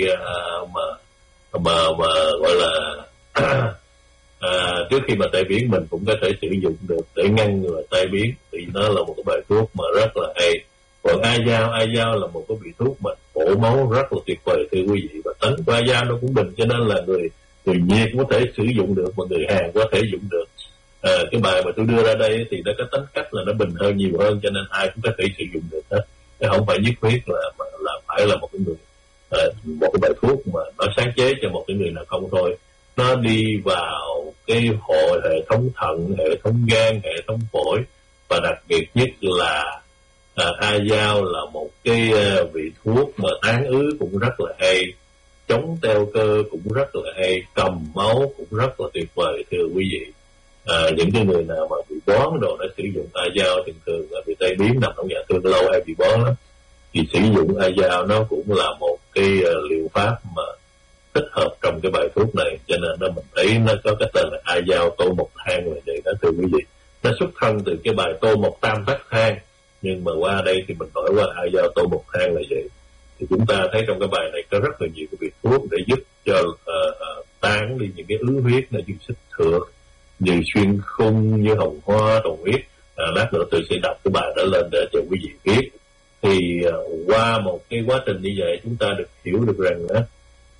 mà gọi là trước khi mà tai biến. Mình cũng có thể sử dụng được để ngăn ngừa tai biến, thì nó là một cái bài thuốc mà rất là hay. Còn ai dao là một cái vị thuốc mà bổ máu rất là tuyệt vời thưa quý vị, và tánh của ai dao nó cũng bình, cho nên là người Việt có thể sử dụng được và người Hàn có thể dùng được. Cái bài mà tôi đưa ra đây thì nó có tính cách là nó bình hơn, nhiều hơn, cho nên ai cũng có thể sử dụng được hết, chứ không phải nhất quyết là phải là một cái người một cái bài thuốc mà nó sáng chế cho một cái người nào không thôi. Nó đi vào cái hệ thống thận, hệ thống gan, hệ thống phổi, và đặc biệt nhất là ai dao là một cái vị thuốc mà tán ứ cũng rất là hay, chống teo cơ cũng rất là hay, cầm máu cũng rất là tuyệt vời thưa quý vị. Những cái người nào mà bị bón đồ đã sử dụng ai dao thường bị tai biến nằm trong nhà thương lâu hay bị bón đó, thì sử dụng ai dao nó cũng là một cái liệu pháp mà thích hợp trong cái bài thuốc này. Cho nên nó mình thấy nó có cái tên là ai dao tô mộc thang là vậy đó thưa quý vị. Nó xuất thân từ cái bài tô mộc tam tác thang, nhưng mà qua đây thì mình đổi qua ai dao tô mộc thang là vậy. Thì chúng ta thấy trong cái bài này có rất là nhiều cái vị thuốc để giúp cho tán đi những cái ứ huyết như xích thược, như xuyên khung, như hồng hoa, đồ huyết. Lát nữa tôi sẽ đọc cái bài đó lên để cho quý vị biết. Thì qua một cái quá trình như vậy, chúng ta được hiểu được rằng đó,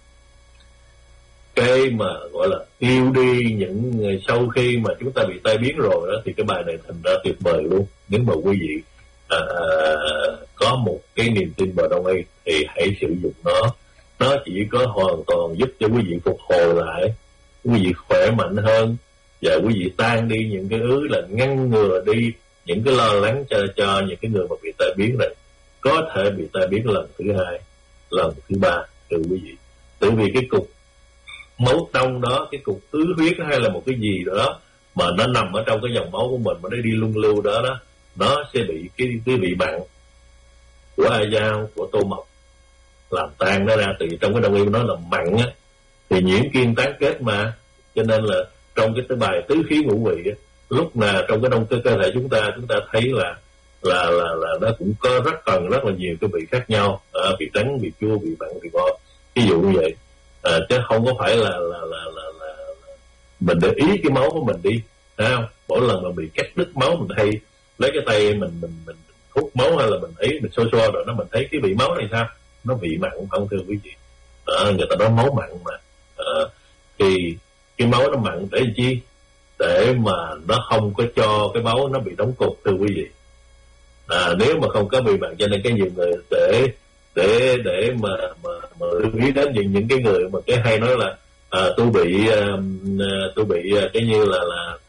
cái mà gọi là tiêu đi những sau khi mà chúng ta bị tai biến rồi đó, thì cái bài này thành ra tuyệt vời luôn. Nếu mà quý vị có một cái niềm tin vào Đông y thì hãy sử dụng nó chỉ có hoàn toàn giúp cho quý vị phục hồi lại, quý vị khỏe mạnh hơn, và quý vị tan đi những cái ứ, là ngăn ngừa đi những cái lo lắng cho những cái người mà bị tai biến này, có thể bị tai biến lần thứ hai, lần thứ ba thưa quý vị. Bởi vì cái cục máu trong đó, cái cục ứ huyết hay là một cái gì đó mà nó nằm ở trong cái dòng máu của mình mà nó đi luân lưu đó, nó sẽ bị cái vị mặn của ai dao, của tô mộc làm tan nó ra. Từ trong cái Đông y nó là mặn á, thì nhiễm kim tán kết mà, cho nên là trong cái bài tứ khí ngũ vị á, lúc nào trong cái cơ thể chúng ta thấy là nó cũng có rất là nhiều cái vị khác nhau, vị đắng, vị chua, vị mặn, vị ngọt, ví dụ như vậy. Chứ không có phải là mình để ý cái máu của mình đi, thấy không? Mỗi lần mà bị cắt đứt máu mình hay lấy cái tay mình hút máu, hay là mình ấy mình xoa rồi mình thấy cái vị máu này sao, nó vị mặn không thưa quý vị. Người ta nói máu mặn mà. Thì cái máu nó mặn để chi? Để mà nó không có cho cái máu nó bị đóng cục thưa quý vị. Nếu mà không có bị mặn, cho nên cái nhiều người để mà lưu ý đến những cái người mà cái hay nói là tôi bị cái như là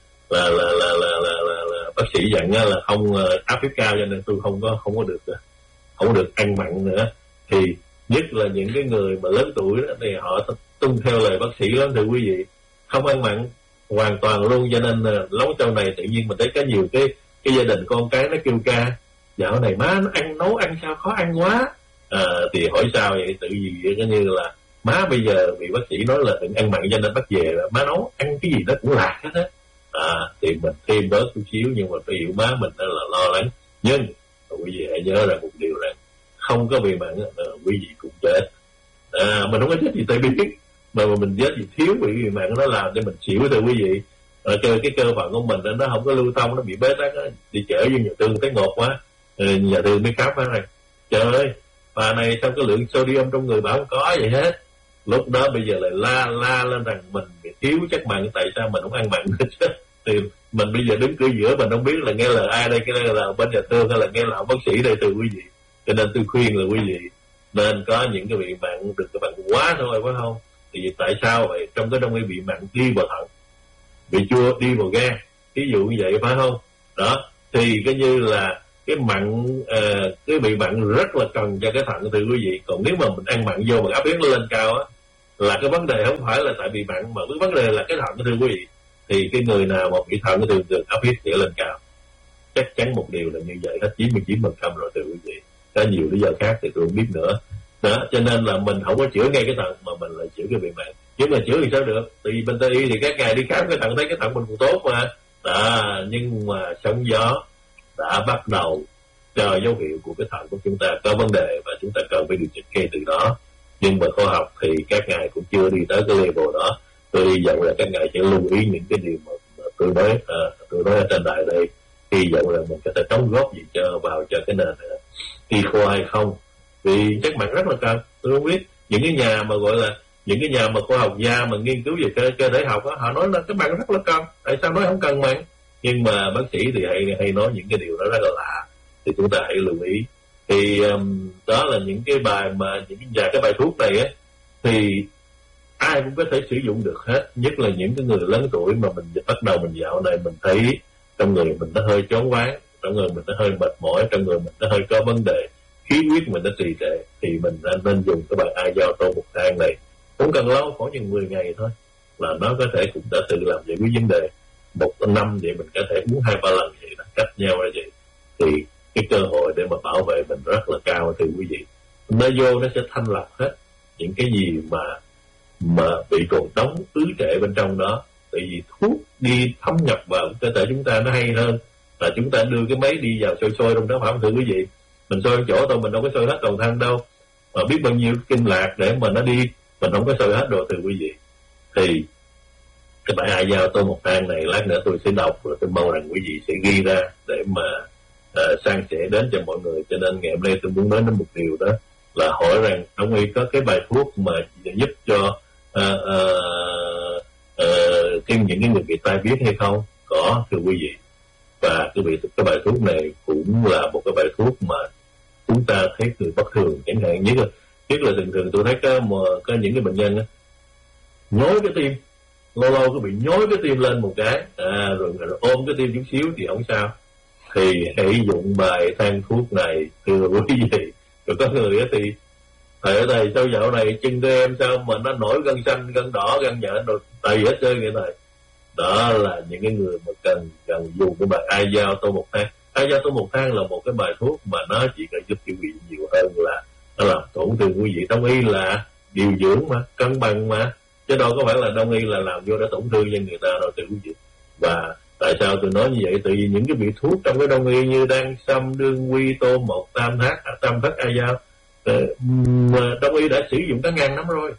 bác sĩ dặn là không áp huyết cao, cho nên tôi không có được ăn mặn nữa. Thì nhất là những cái người mà lớn tuổi đó, thì họ tuân theo lời bác sĩ lắm thưa quý vị, không ăn mặn hoàn toàn luôn. Cho nên lâu sau này tự nhiên mình thấy có nhiều cái gia đình con cái nó kêu ca, dạo này má nó nấu ăn sao khó ăn quá. Thì hỏi sao vậy? Tự vì cái như là má bây giờ bị bác sĩ nói là đừng ăn mặn, cho nên bác về là má nấu ăn cái gì đó cũng lạc hết á. Thì mình thêm bớt chút xíu, nhưng mà phải hiểu má mình là lo lắng. Nhưng quý vị hãy nhớ rằng một điều rằng không có bị mặn quý vị cũng chết. Mình không có chết gì tại biết, mà mình chết gì thiếu bị mặn, nó làm cho mình xỉu thưa quý vị. Cái cơ phận của mình nó không có lưu thông, nó bị bế tắc, đi chở vô nhà thương thấy ngột quá, nhà thương mới khám này, trời ơi bà này sao cái lượng sodium trong người bảo không có vậy hết. Lúc đó bây giờ lại la lên rằng mình bị thiếu chất mặn, tại sao mình không ăn mặn chứ? Thì mình bây giờ đứng cửa giữa, mình không biết là nghe lời ai đây, cái là bên nhà thương hay là nghe lời bác sĩ đây từ quý vị. Cho nên tôi khuyên là quý vị nên có những cái bị mặn, đừng có mặn quá thôi, phải không? Thì tại sao vậy? Trong cái Đông y bị mặn đi vào thận, bị chua đi vào gan, ví dụ như vậy, phải không? Đó thì cái như là cái mặn, cái vị mặn rất là cần cho cái thận thưa quý vị. Còn nếu mà mình ăn mặn vô mà áp huyết nó lên cao á, là cái vấn đề không phải là tại vì mặn, mà cái vấn đề là cái thận thưa quý vị. Thì cái người nào mà bị thận thường áp huyết sẽ lên cao, chắc chắn một điều là như vậy hết, 99% rồi thưa quý vị. Có nhiều lý do khác thì tôi không biết nữa đó, cho nên là mình không có chữa ngay cái thận mà mình lại chữa cái bị mặn. Nhưng mà chữa thì sao được, tại vì bên Tây y thì các ngài đi khám cái thận thấy cái thận mình cũng tốt mà đó, nhưng mà sóng gió đã bắt đầu cho dấu hiệu của cái thận của chúng ta có vấn đề và chúng ta cần phải điều chỉnh ngay từ đó. Nhưng mà khoa học thì các ngài cũng chưa đi tới cái level đó. Tôi hy vọng là các ngài sẽ lưu ý những cái điều mà tôi nói ở trên đài đây. Hy vọng là mình có thể đóng góp gì vào cho cái nền y khoa hay không, vì chất mặn rất là cần. Tôi không biết những cái nhà mà gọi là những cái nhà mà khoa học gia mà nghiên cứu về cơ thể học đó, họ nói là cái mặn rất là cần, tại sao nói không cần mặn? Nhưng mà bác sĩ thì hay nói những cái điều đó rất là lạ, thì chúng ta hãy lưu ý. Thì đó là những cái bài mà cái bài thuốc này á, thì ai cũng có thể sử dụng được hết, nhất là những cái người lớn tuổi mà mình bắt đầu mình dạo này mình thấy trong người mình nó hơi choáng váng, trong người mình nó hơi mệt mỏi, trong người mình nó hơi có vấn đề, khí huyết mình nó trì trệ, thì mình nên dùng cái bài ai giao tô một thang này. Không cần lâu, khoảng chừng 10 ngày thôi là nó có thể cũng đã tự làm giải quyết vấn đề. Một năm vậy mình có thể uống 2-3 lần vậy đó, cách nhau như vậy, thì cái cơ hội để mà bảo vệ mình rất là cao thưa quý vị. Nó vô nó sẽ thanh lọc hết những cái gì mà bị còn đóng ứ trệ bên trong đó. Tại vì thuốc đi thâm nhập vào cơ thể chúng ta nó hay hơn là chúng ta đưa cái máy đi vào sôi trong đó, phải không thưa quý vị? Mình sôi chỗ thôi, mình đâu có sôi hết toàn thân đâu, mà biết bao nhiêu kinh lạc để mà nó đi, mình không có sôi hết rồi thưa quý vị. Thì cái bài ai giao tôi một thang này lát nữa tôi sẽ đọc, rồi tôi mong rằng quý vị sẽ ghi ra để mà san sẻ đến cho mọi người. Cho nên ngày hôm nay tôi muốn nói đến một điều đó là hỏi rằng ông y có cái bài thuốc mà giúp cho thêm những cái người bị tai biến hay không? Có thưa quý vị. Và cái bài thuốc này cũng là một cái bài thuốc mà chúng ta thấy người bất thường, chẳng hạn nhất là thường tôi thấy có những cái bệnh nhân đó, nhói cái tim, lâu cứ bị nhói cái tim lên một cái, rồi ôm cái tim chút xíu thì không sao. Thì hãy dụng bài thang thuốc này thưa quý vị. Rồi có người thì thầy sao dạo này chân của em sao mà nó nổi gân xanh, gân đỏ, gân nhện rồi tầy hết trơn vậy này. Đó là những cái người mà cần dùng cái bài ai giao tô một thang. Ai giao tô một thang là một cái bài thuốc mà nó chỉ cần giúp quý vị nhiều hơn là nó làm tổn thương quý vị. Đông y là điều dưỡng mà, cân bằng mà, chứ đâu có phải là đông y là làm vô để tổn thương cho người ta đâu thưa quý vị. Và tại sao tôi nói như vậy? Tại vì những cái vị thuốc trong cái đông y như đan sâm, đương quy, tô một, tam thất ai giao, đông y đã sử dụng cả ngàn năm rồi.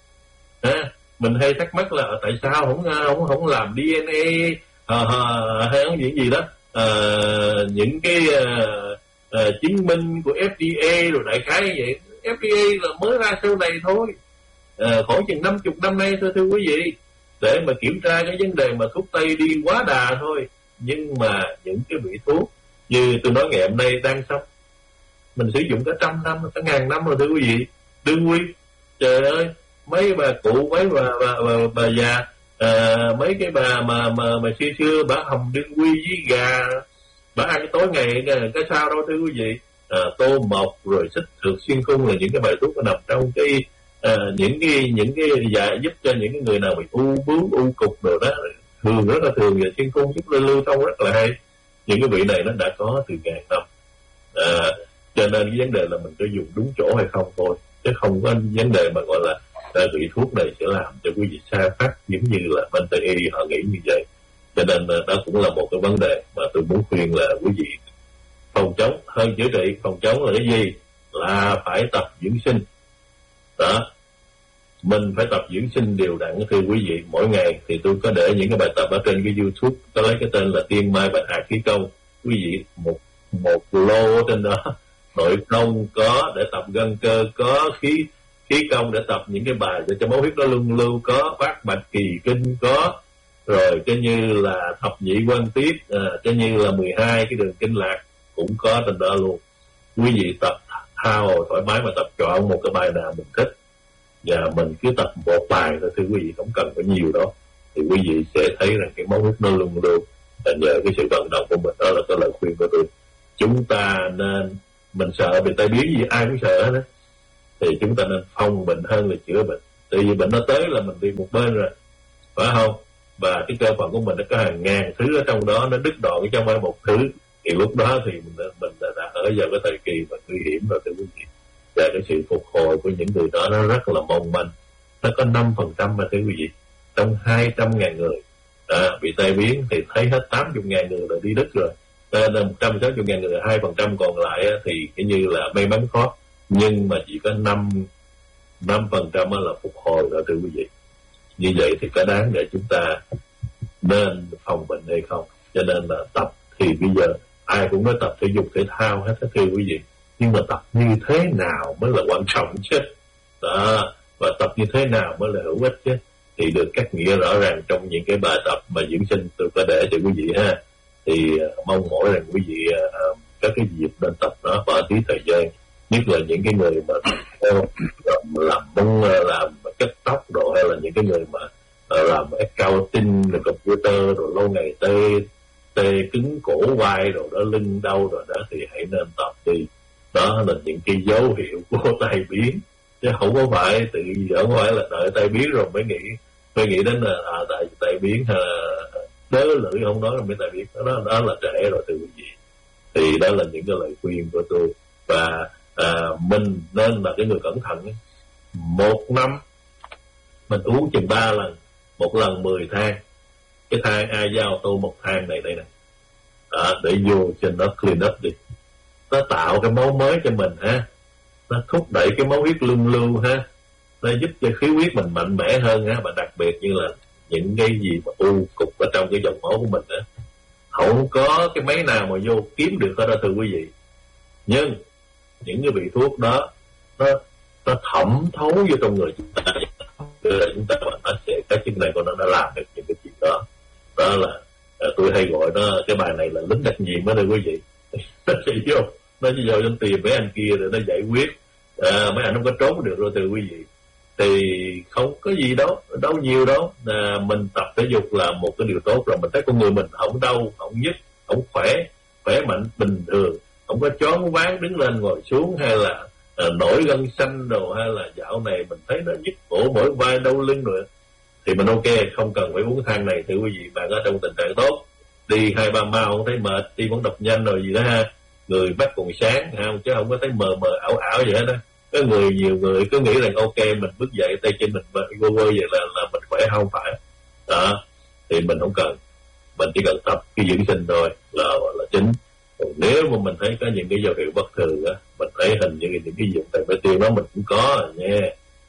Mình hay thắc mắc là tại sao không làm DNA hay những gì đó, những cái chứng minh của FDA rồi đại khái như vậy. FDA là mới ra sau này thôi, khoảng chừng 50 năm nay thôi thưa quý vị, để mà kiểm tra cái vấn đề mà thuốc Tây đi quá đà thôi. Nhưng mà những cái vị thuốc như tôi nói ngày hôm nay đang xong, mình sử dụng cả 100 năm, cả 1000 năm rồi thưa quý vị. Đương quy, trời ơi, mấy bà cụ, mấy bà già, mấy cái bà mà xưa bà hầm đương quy với gà, bà ăn tối ngày cái sao đâu thưa quý vị. Tô mộc rồi xích thược xuyên khung là những cái bài thuốc nằm trong cái những cái dạ giúp cho những cái người nào bị u bướu, u cục đồ đó, thường rất là thường, và xuyên khung giúp lưu thông rất là hay. Những cái vị này nó đã có từ ngàn năm, cho nên cái vấn đề là mình có dùng đúng chỗ hay không thôi, chứ không có vấn đề mà gọi là vị thuốc này sẽ làm cho quý vị sa phát giống như là bên Tây y họ nghĩ như vậy. Cho nên đó cũng là một cái vấn đề mà tôi muốn khuyên là quý vị phòng chống hơn chữa trị. Phòng chống là cái gì? Là phải tập dưỡng sinh đó, mình phải tập dưỡng sinh đều đặn thưa quý vị. Mỗi ngày thì tôi có để những cái bài tập ở trên cái YouTube, có lấy cái tên là Tiên Mai Bạch Hạc Khí Công. Quý vị một lô ở trên đó, nội công có để tập gân cơ, có khí công để tập những cái bài để cho máu huyết nó luân lưu, có bát bạch kỳ kinh có, rồi cho như là thập nhị quan tiết, cho như là 12 cái đường kinh lạc cũng có trên đó luôn. Quý vị tập tha hồ thoải mái mà tập chọn một cái bài nào mình thích, và mình cứ tập một bài thôi thưa quý vị, không cần phải nhiều đó, thì quý vị sẽ thấy rằng cái máu huyết nó luân lưu. Và nhờ cái sự vận động của mình, đó là cái lời khuyên của tôi. chúng ta nên, mình sợ bị tai biến gì ai cũng sợ hết á, thì chúng ta nên phòng bệnh hơn là chữa bệnh. Tại vì bệnh nó tới là mình đi một bên rồi, phải không? Và cái cơ phận của mình nó có hàng ngàn thứ ở trong đó, nó đứt đoạn trong phải một thứ, thì lúc đó thì mình đã ở vào cái thời kỳ mà nguy hiểm rồi thưa quý vị. Và cái sự phục hồi của những người đó nó rất là mong manh, nó có 5% mà thưa quý vị, trong 200.000 người bị tai biến thì thấy hết 80.000 người là đi đứt rồi. Nên 160.000 người, 2% còn lại thì cái như là may mắn khó, nhưng mà chỉ có 5% là phục hồi đó thưa quý vị. Như vậy thì có đáng để chúng ta nên phòng bệnh hay không? Cho nên là tập thì bây giờ ai cũng nói tập thể dục thể thao hết thưa quý vị, nhưng mà tập như thế nào mới là quan trọng chứ đó, và tập như thế nào mới là hữu ích chứ, thì được cắt nghĩa rõ ràng trong những cái bài tập mà dưỡng sinh tôi có để cho quý vị ha. Thì mong mỏi rằng quý vị các cái dịp nên tập nó bỏ tí thời gian, nhất là những cái người mà làm bông, làm cắt tóc đồ, hay là những cái người mà làm accounting rồi computer rồi lâu ngày tê cứng cổ vai rồi đó, lưng đau rồi đó, thì hãy nên tập đi. Đó là những cái dấu hiệu của tai biến, chứ không có phải tự không phải là đợi tai biến rồi mới nghĩ đến là tai biến đớ lưỡi không nói là mới tai biến. Đó là trễ rồi thưa quý vị. Thì đó là những cái lời khuyên của tôi. Và mình nên là cái người cẩn thận ấy. Một năm mình uống chừng 3 lần, một lần 10 thang. Cái thang ai giao tô một thang này đây nè, để vô cho nó clean up đi, nó tạo cái máu mới cho mình ha, nó thúc đẩy cái máu huyết luân lưu ha, nó giúp cho khí huyết mình mạnh mẽ hơn ha. Và đặc biệt như là những cái gì mà u cục ở trong cái dòng máu của mình á, không có cái máy nào mà vô kiếm được hết đó thưa quý vị. Nhưng những cái vị thuốc đó nó thẩm thấu vô trong người chúng ta, nó sẽ cái chức năng của nó làm được những cái chuyện đó. Đó là tôi hay gọi nó, cái bài này là lính đặc nhiệm đó thưa quý vị. Nó sẽ vô, nó chỉ vô trong tìm mấy anh kia rồi nó giải quyết, mấy anh không có trốn được rồi thưa quý vị. Thì không có gì đâu nhiều đâu, mình tập thể dục là một cái điều tốt rồi. Mình thấy con người mình không đau, không nhức, không khỏe mạnh bình thường, không có choáng váng đứng lên ngồi xuống, hay là nổi gân xanh đồ, hay là dạo này mình thấy nó nhức cổ mỏi vai đau lưng rồi, thì mình ok, không cần phải uống thang này thưa quý vị. Bạn ở trong tình trạng tốt, đi 2-3 mao không thấy mệt, đi vẫn đập nhanh rồi gì đó ha, người mắt còn sáng không, chứ không có thấy mờ ảo vậy hết đó. Có nhiều người cứ nghĩ rằng ok, mình bước dậy tay chân mình quơ vậy là mình khỏe, không phải đó. Thì mình không cần, mình chỉ cần tập cái dưỡng sinh thôi là chính. Còn nếu mà mình thấy có những cái dấu hiệu bất thường á, mình thấy hình như những cái dụng tại tiêu đó mình cũng có nha,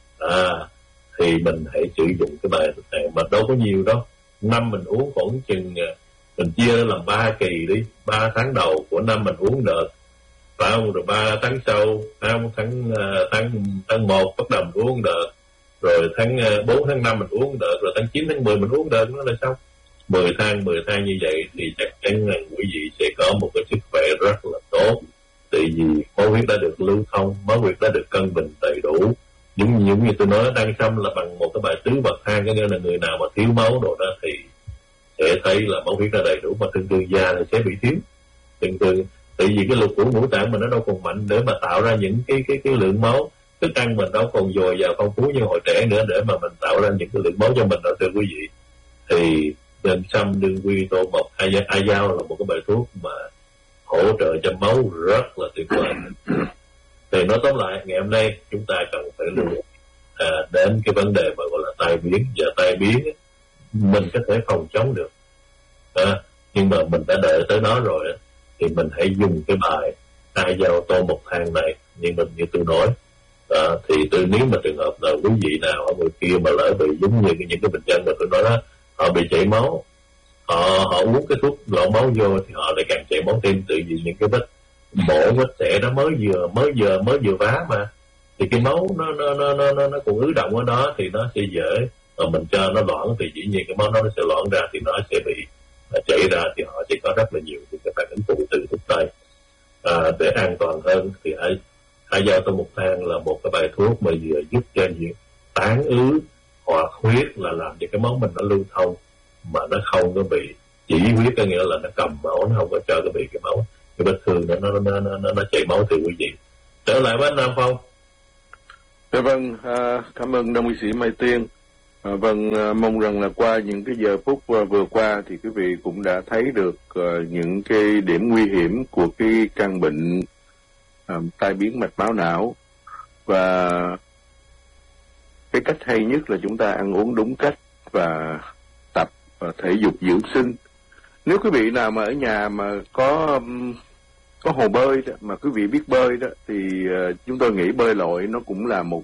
thì mình hãy sử dụng cái bài này, mà đâu có nhiều đâu. Năm mình uống khoảng chừng, mình chia làm 3 kỳ đi, 3 tháng đầu của năm mình uống đợt, phải không? Rồi 3 tháng sau, tháng 1 bắt đầu mình uống đợt, rồi tháng 4 tháng 5 mình uống đợt, rồi tháng 9 tháng 10 mình uống đợt, nó là xong 10 tháng như vậy thì chắc chắn là quý vị sẽ có một cái sức khỏe rất là tốt. Tại vì máu huyết đã được lưu thông, máu huyết đã được cân bình đầy đủ. Giống như tôi nói, đăng xăm là bằng một cái bài tứ bậc thang, có nghĩa là người nào mà thiếu máu đồ đó thì sẽ thấy là máu huyết đã đầy đủ, mà thường già thì sẽ bị thiếu. Thường tại vì cái lục của ngũ tạng mình nó đâu còn mạnh để mà tạo ra những cái lượng máu, thức ăn mình đâu còn dồi dào phong phú như hồi trẻ nữa để mà mình tạo ra những cái lượng máu cho mình đó thưa quý vị. Thì đền xăm, đương quy, tô mộc, ai dao là một cái bài thuốc mà hỗ trợ cho máu rất là tuyệt vời. Thì nói tóm lại, ngày hôm nay chúng ta cần phải lưu đến cái vấn đề mà gọi là tai biến. Và tai biến mình có thể phòng chống được, nhưng mà mình đã đợi tới nó rồi thì mình hãy dùng cái bài ai dao tô một thang này như tôi nói. Thì nếu mà trường hợp nào quý vị nào ở người kia mà lỡ bị giống như những cái bệnh nhân mà tôi nói đó, họ bị chảy máu, họ uống cái thuốc lộ máu vô thì họ lại càng chảy máu thêm. Tự vì những cái vết mổ vết xẻ đó mới vừa vá mà, thì cái máu nó còn ứ động ở đó thì nó sẽ dễ, mà mình cho nó loãng thì dĩ nhiên cái máu nó sẽ loãng ra thì nó sẽ bị chảy ra, thì họ sẽ có rất là nhiều cái phản ứng phụ từ thuốc tây. Để an toàn hơn thì ai dao tô một thang là một cái bài thuốc mà vừa giúp cho những tán ứ hoặc huyết, là làm cho cái máu mình nó lưu thông mà nó không có bị chỉ huyết, có nghĩa là nó cầm máu, nó không có cho cái bị cái cái vết thương nó chảy máu từ quý vị. Trở lại với anh Nam Phong. Dạ vâng, cảm ơn Đông y sĩ Mai Tiên. Vâng, mong rằng là qua những cái giờ phút vừa qua thì quý vị cũng đã thấy được những cái điểm nguy hiểm của cái căn bệnh tai biến mạch máu não, và cái cách hay nhất là chúng ta ăn uống đúng cách và tập thể dục dưỡng sinh. Nếu quý vị nào mà ở nhà mà có hồ bơi đó, mà quý vị biết bơi đó, thì chúng tôi nghĩ bơi lội nó cũng là một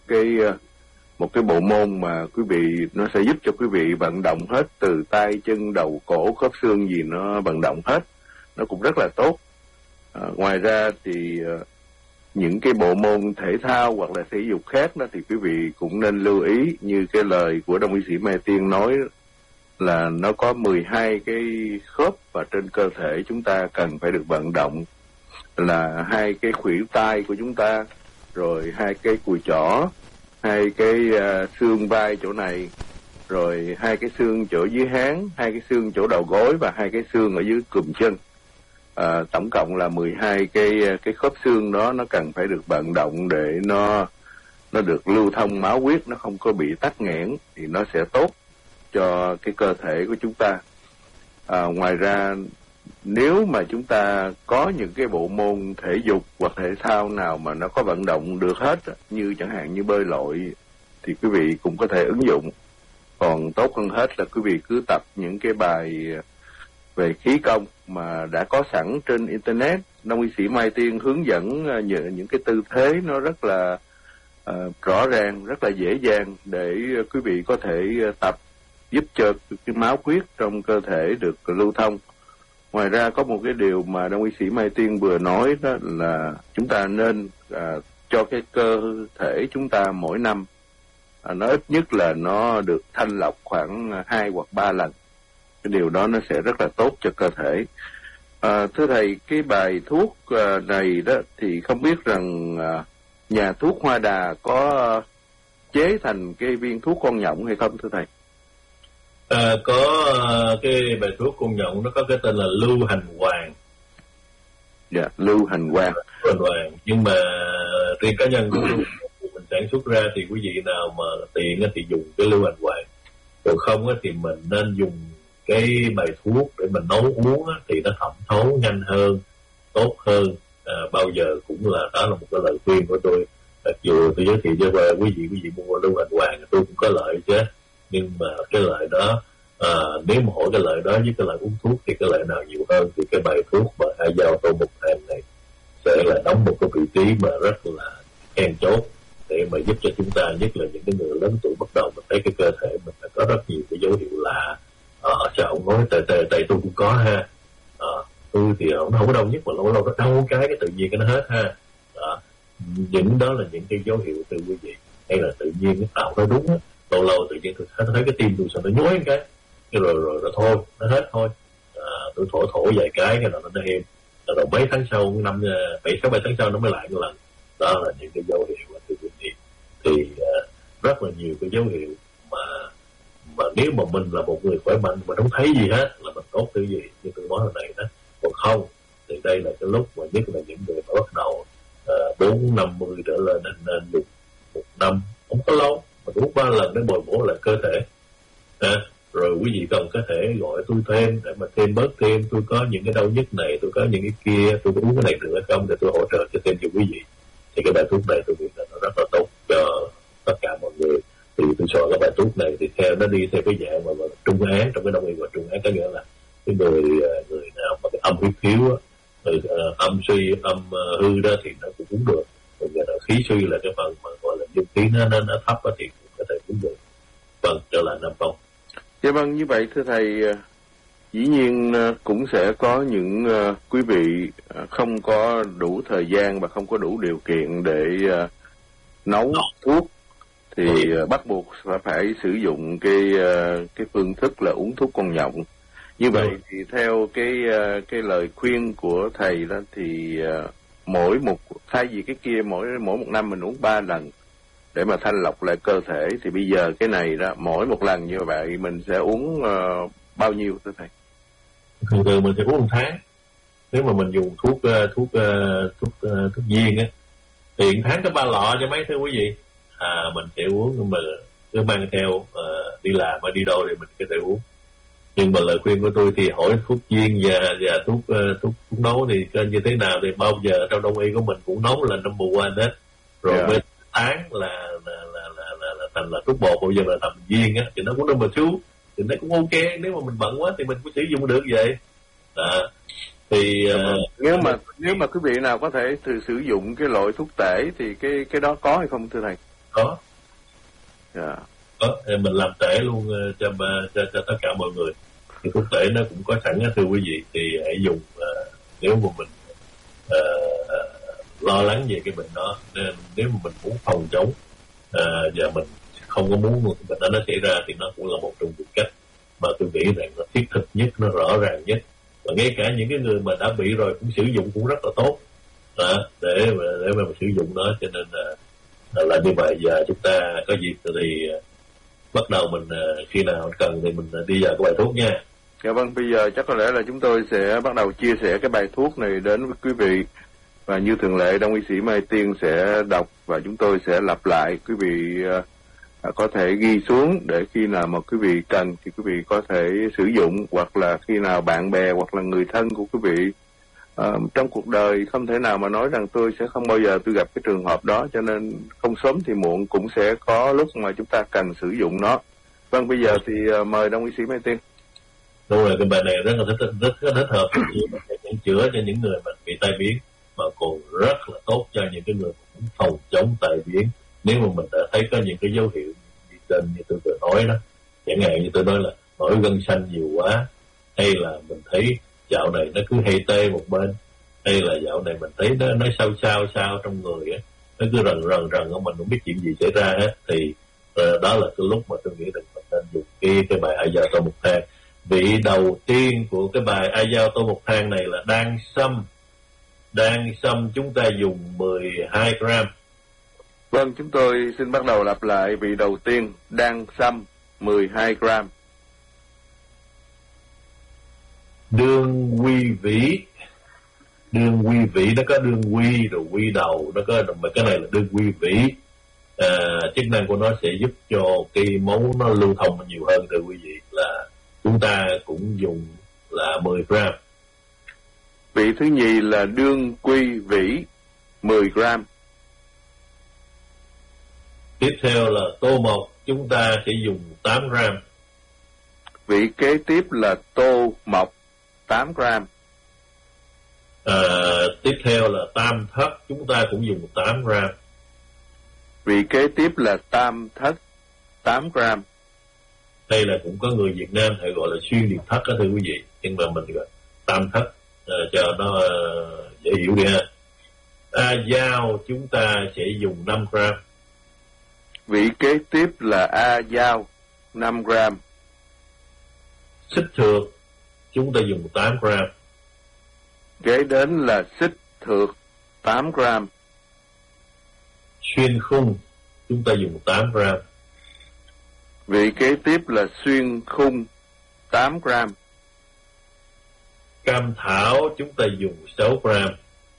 cái bộ môn mà quý vị, nó sẽ giúp cho quý vị vận động hết từ tay chân đầu cổ khớp xương gì nó vận động hết, nó cũng rất là tốt. Ngoài ra thì những cái bộ môn thể thao hoặc là thể dục khác đó thì quý vị cũng nên lưu ý, như cái lời của Đông y sĩ Mai Tiên nói là nó có 12 cái khớp và trên cơ thể chúng ta cần phải được vận động, là 2 cái khuỷu tay của chúng ta, rồi 2 cái cùi chỏ, 2 cái xương vai chỗ này, rồi 2 cái xương chỗ dưới háng, 2 cái xương chỗ đầu gối và 2 cái xương ở dưới cùm chân. Tổng cộng là 12 cái khớp xương đó nó cần phải được vận động để nó được lưu thông máu huyết, nó không có bị tắc nghẽn, thì nó sẽ tốt cho cái cơ thể của chúng ta. Ngoài ra, nếu mà chúng ta có những cái bộ môn thể dục hoặc thể thao nào mà nó có vận động được hết, như chẳng hạn như bơi lội, thì quý vị cũng có thể ứng dụng. Còn tốt hơn hết là quý vị cứ tập những cái bài về khí công mà đã có sẵn trên Internet. Đông y sĩ Mai Tiên hướng dẫn những cái tư thế nó rất là rõ ràng, rất là dễ dàng để quý vị có thể tập, giúp cho cái máu huyết trong cơ thể được lưu thông. Ngoài ra có một cái điều mà Đông y sĩ Mai Tiên vừa nói, đó là chúng ta nên cho cái cơ thể chúng ta mỗi năm nó ít nhất là nó được thanh lọc khoảng 2 hoặc 3 lần. Cái điều đó nó sẽ rất là tốt cho cơ thể. Thưa thầy, cái bài thuốc này đó thì không biết rằng nhà thuốc Hoa Đà có chế thành cái viên thuốc con nhộng hay không thưa thầy? Có cái bài thuốc con nhộng nó có cái tên là lưu hành hoàng. Dạ, lưu hành hoàng. Nhưng mà riêng cá nhân của mình sản xuất ra thì quý vị nào mà tiện thì dùng cái lưu hành hoàng, còn không thì mình nên dùng cái bài thuốc để mình nấu uống thì nó thẩm thấu nhanh hơn, tốt hơn. Bao giờ cũng là đó là một cái lời khuyên của tôi. Mặc dù tôi giới thiệu cho quý vị mua lưu hành hoàng tôi cũng có lợi chứ, nhưng mà cái lợi đó nếu mà hỏi cái lợi đó với cái lợi uống thuốc thì cái lợi nào nhiều hơn, thì cái bài thuốc mà hai dao tô một thang này sẽ là đóng một cái vị trí mà rất là then chốt để mà giúp cho chúng ta, nhất là những cái người lớn tuổi bắt đầu mình thấy cái cơ thể mình có rất nhiều cái dấu hiệu lạ. Sao ông nói tại tôi cũng có ha, tôi thì nó không có đau nhất mà lâu lâu nó đau cái tự nhiên cái nó hết ha. Những đó là những cái dấu hiệu từ quý vị, hay là tự nhiên cái tạo nó đúng á, lâu lâu tự nhiên tôi thấy cái tim tôi sao nó nhói cái rồi thôi nó hết thôi. Tôi thổi vài cái nó êm, rồi mấy tháng sau, 7 tháng sau nó mới lại một lần. Đó là những cái dấu hiệu mà từ quý vị. Thì rất là nhiều cái dấu hiệu mà nếu mà mình là một người khỏe mạnh mà không thấy gì hết là mình tốt cái gì như tôi nói hồi này đó. Còn không thì đây là cái lúc mà nhất là những người mà bắt đầu 40-50 trở lên nên dùng 1 năm không có lâu mà đúng 3 lần để bồi bổ lại cơ thể. Rồi quý vị cần có thể gọi tôi thêm để mà thêm bớt thêm, tôi có những cái đau nhức này, tôi có những cái kia, tôi có uống cái này được hay không để tôi hỗ trợ cho thêm cho quý vị. Thì cái bài thuốc này tôi nghĩ là nó rất là tốt cho tất cả mọi người. Thì tôi chọn cái bài thuốc này thì nó đi theo cái dạng mà trung án, trong cái đông y gọi trung án, có nghĩa là cái người nào mà cái âm huyết thiếu, âm suy, âm hư đó thì nó cũng uống được. Còn giờ là khí suy là cái phần mà gọi là dương khí nó thấp thì cũng có thể uống được. Vâng, trở lại Nam Phong. Dạ vâng, như vậy thưa thầy, dĩ nhiên cũng sẽ có những quý vị không có đủ thời gian và không có đủ điều kiện để nấu thuốc, thì bắt buộc phải sử dụng cái phương thức là uống thuốc con nhộng. Như vậy thì theo cái lời khuyên của thầy đó thì thay vì cái kia mỗi 1 năm mình uống 3 lần để mà thanh lọc lại cơ thể, thì bây giờ cái này đó mỗi 1 lần như vậy mình sẽ uống bao nhiêu thưa thầy? Thường mình sẽ uống 1 tháng. nếu mà mình dùng thuốc viên á, thì tháng có 3 lọ cho mấy thưa quý vị. Mình sẽ uống, nhưng mà cứ mang theo đi làm hay đi đâu thì mình có thể uống. Nhưng mà lời khuyên của tôi thì hỏi thuốc viên và thuốc nấu thì như thế nào thì bao giờ trong đông y của mình cũng nấu là number one hết. Rồi bên tháng là thành là thuốc bột, bây giờ là thành viên á thì nó cũng number two, thì nó cũng ok. Nếu mà mình bận quá thì mình cũng sử dụng được vậy. Thì nếu mà quý vị nào có thể sử dụng cái loại thuốc tể thì cái đó có hay không thưa thầy? Có. Mình làm tể luôn cho tất cả mọi người. Thì thuốc tể nó cũng có sẵn thưa quý vị, thì hãy dùng nếu mà mình lo lắng về cái bệnh đó, nên nếu mà mình muốn phòng chống và mình không có muốn bệnh đó nó xảy ra, thì nó cũng là một trong những cách mà tôi nghĩ rằng nó thiết thực nhất, nó rõ ràng nhất. Và ngay cả những cái người mà đã bị rồi cũng sử dụng cũng rất là tốt để mà sử dụng nó. Cho nên là như vậy. Và chúng ta có dịp thì bắt đầu mình khi nào cần thì mình đi vào cái bài thuốc nha. Dạ vâng, bây giờ chắc có lẽ là chúng tôi sẽ bắt đầu chia sẻ cái bài thuốc này đến với quý vị. Và như thường lệ, Đông y sĩ Mai Tiên sẽ đọc và chúng tôi sẽ lặp lại. Quý vị có thể ghi xuống để khi nào mà quý vị cần thì quý vị có thể sử dụng, hoặc là khi nào bạn bè hoặc là người thân của quý vị. Trong cuộc đời không thể nào mà nói rằng tôi sẽ không bao giờ tôi gặp cái trường hợp đó, cho nên không sớm thì muộn cũng sẽ có lúc mà chúng ta cần sử dụng nó. Vâng, bây giờ thì mời Đông y sĩ Mai Tiên. Đúng rồi, cái bài này rất thích hợp chữa cho những người mà bị tai biến, mà còn rất là tốt cho những cái người cũng phòng chống tai biến. Nếu mà mình đã thấy có những cái dấu hiệu như tôi vừa nói đó, chẳng hạn như tôi nói là nổi gân xanh nhiều quá, hay là mình thấy dạo này nó cứ hay tê một bên, hay là dạo này mình thấy nó sao trong người á, nó cứ rần mình không biết chuyện gì xảy ra hết, thì đó là cái lúc mà tôi nghĩ rằng mình nên dùng cái bài Ai Giao Tô Một Thang. Vị đầu tiên của cái bài Ai Giao Tô Một Thang này là đan sâm chúng ta dùng 12 gram. Vâng, chúng tôi xin bắt đầu lặp lại vị đầu tiên, đan sâm 12 gram. Đường quy vĩ nó có đường quy rồi quy đầu, nó có, mà cái này là đường quy vĩ. Chức năng của nó sẽ giúp cho cái máu nó lưu thông nhiều hơn thưa quý vị, là chúng ta cũng dùng là 10 gram. Vị thứ nhì là đương quy vĩ 10 gram. Tiếp theo là tô mộc, chúng ta sẽ dùng 8 gram. Vị kế tiếp là tô mộc 8 gram. Tiếp theo là tam thất, chúng ta cũng dùng 8 gram. Vị kế tiếp là tam thất 8 gram. Đây là cũng có người Việt Nam hay gọi là xuyên điệp thất đó thưa quý vị, nhưng mà mình gọi tam thất cho nó dễ hiểu đi ha. Dao chúng ta sẽ dùng 5 gram. Vị kế tiếp là A dao 5 gram. Xích thược chúng ta dùng 8 gram. Kế đến là xích thược 8 gram. Xuyên khung chúng ta dùng 8 gram. Vị kế tiếp là xuyên khung 8 gram. Cam thảo chúng ta dùng 6 gram.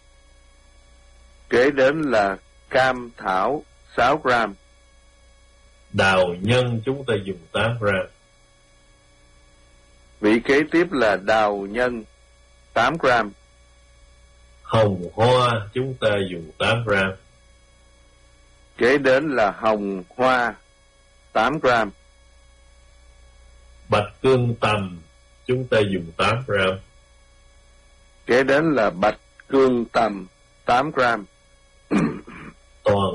Kế đến là cam thảo 6 gram. Đào nhân chúng ta dùng 8 gram. Vị kế tiếp là đào nhân 8 gram. Hồng hoa chúng ta dùng 8 gram. Kế đến là hồng hoa 8 gram. Bạch cương tầm chúng ta dùng 8 gram. Kế đến là bạch cương tầm 8 gram. Toàn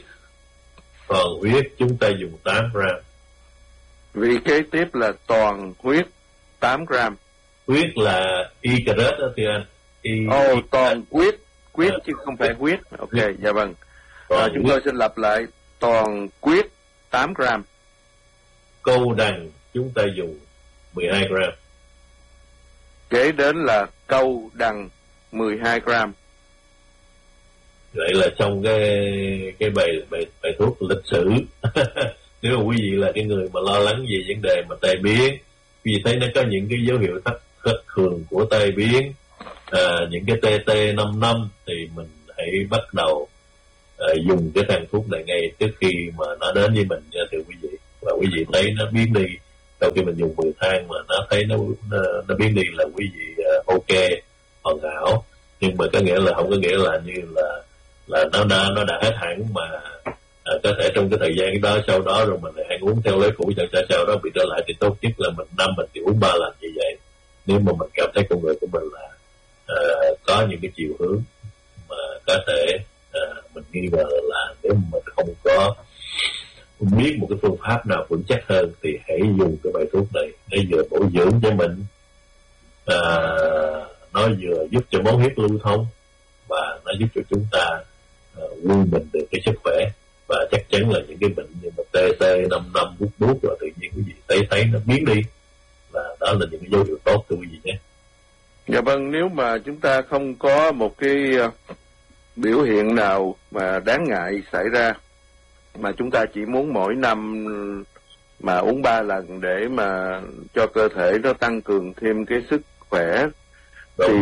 huyết chúng ta dùng 8 gram. Vị kế tiếp là toàn huyết 8 gram. Huyết là Icarus đó thưa anh. Toàn quyết chứ không phải huyết. Ok, dạ vâng. Chúng tôi xin lặp lại, toàn quyết 8 gram. Câu đằng chúng ta dùng 12 gram. Kế đến là câu đằng 12 gram. Vậy là trong cái bài thuốc lịch sử. Nếu mà quý vị là cái người mà lo lắng về vấn đề mà tai biến, quý vị thấy nó có những cái dấu hiệu thất thường của tai biến, những cái TT55 thì mình hãy bắt đầu dùng cái thang thuốc này ngay trước khi mà nó đến với mình nha thưa quý vị. Và quý vị thấy nó biến đi sau khi mình dùng 10 thang mà nó thấy nó biến đi là quý vị ok, hoàn hảo. Nhưng mà có nghĩa là không có nghĩa là như là nó đã hết hẳn, mà có thể trong cái thời gian đó sau đó rồi mình lại ăn uống theo lối cũ, chẳng sau đó bị trở lại, thì tốt nhất là mình chỉ uống 3 lần như vậy. Nếu mà mình cảm thấy con người của mình là có những cái chiều hướng mà có thể mình nghi ngờ là nếu mà mình không có biết một cái phương pháp nào vững chắc hơn thì hãy dùng cái bài thuốc này để vừa bổ dưỡng cho mình, nó vừa giúp cho máu huyết lưu thông và nó giúp cho chúng ta quân bình được cái sức khỏe. Và chắc chắn là những cái bệnh như mà TT55 bút rồi tự nhiên quý vị thấy nó biến đi, là đó là những cái dấu hiệu tốt thưa quý vị nhé. Dạ vâng, nếu mà chúng ta không có một cái biểu hiện nào mà đáng ngại xảy ra, mà chúng ta chỉ muốn mỗi năm mà uống 3 lần để mà cho cơ thể nó tăng cường thêm cái sức khỏe, thì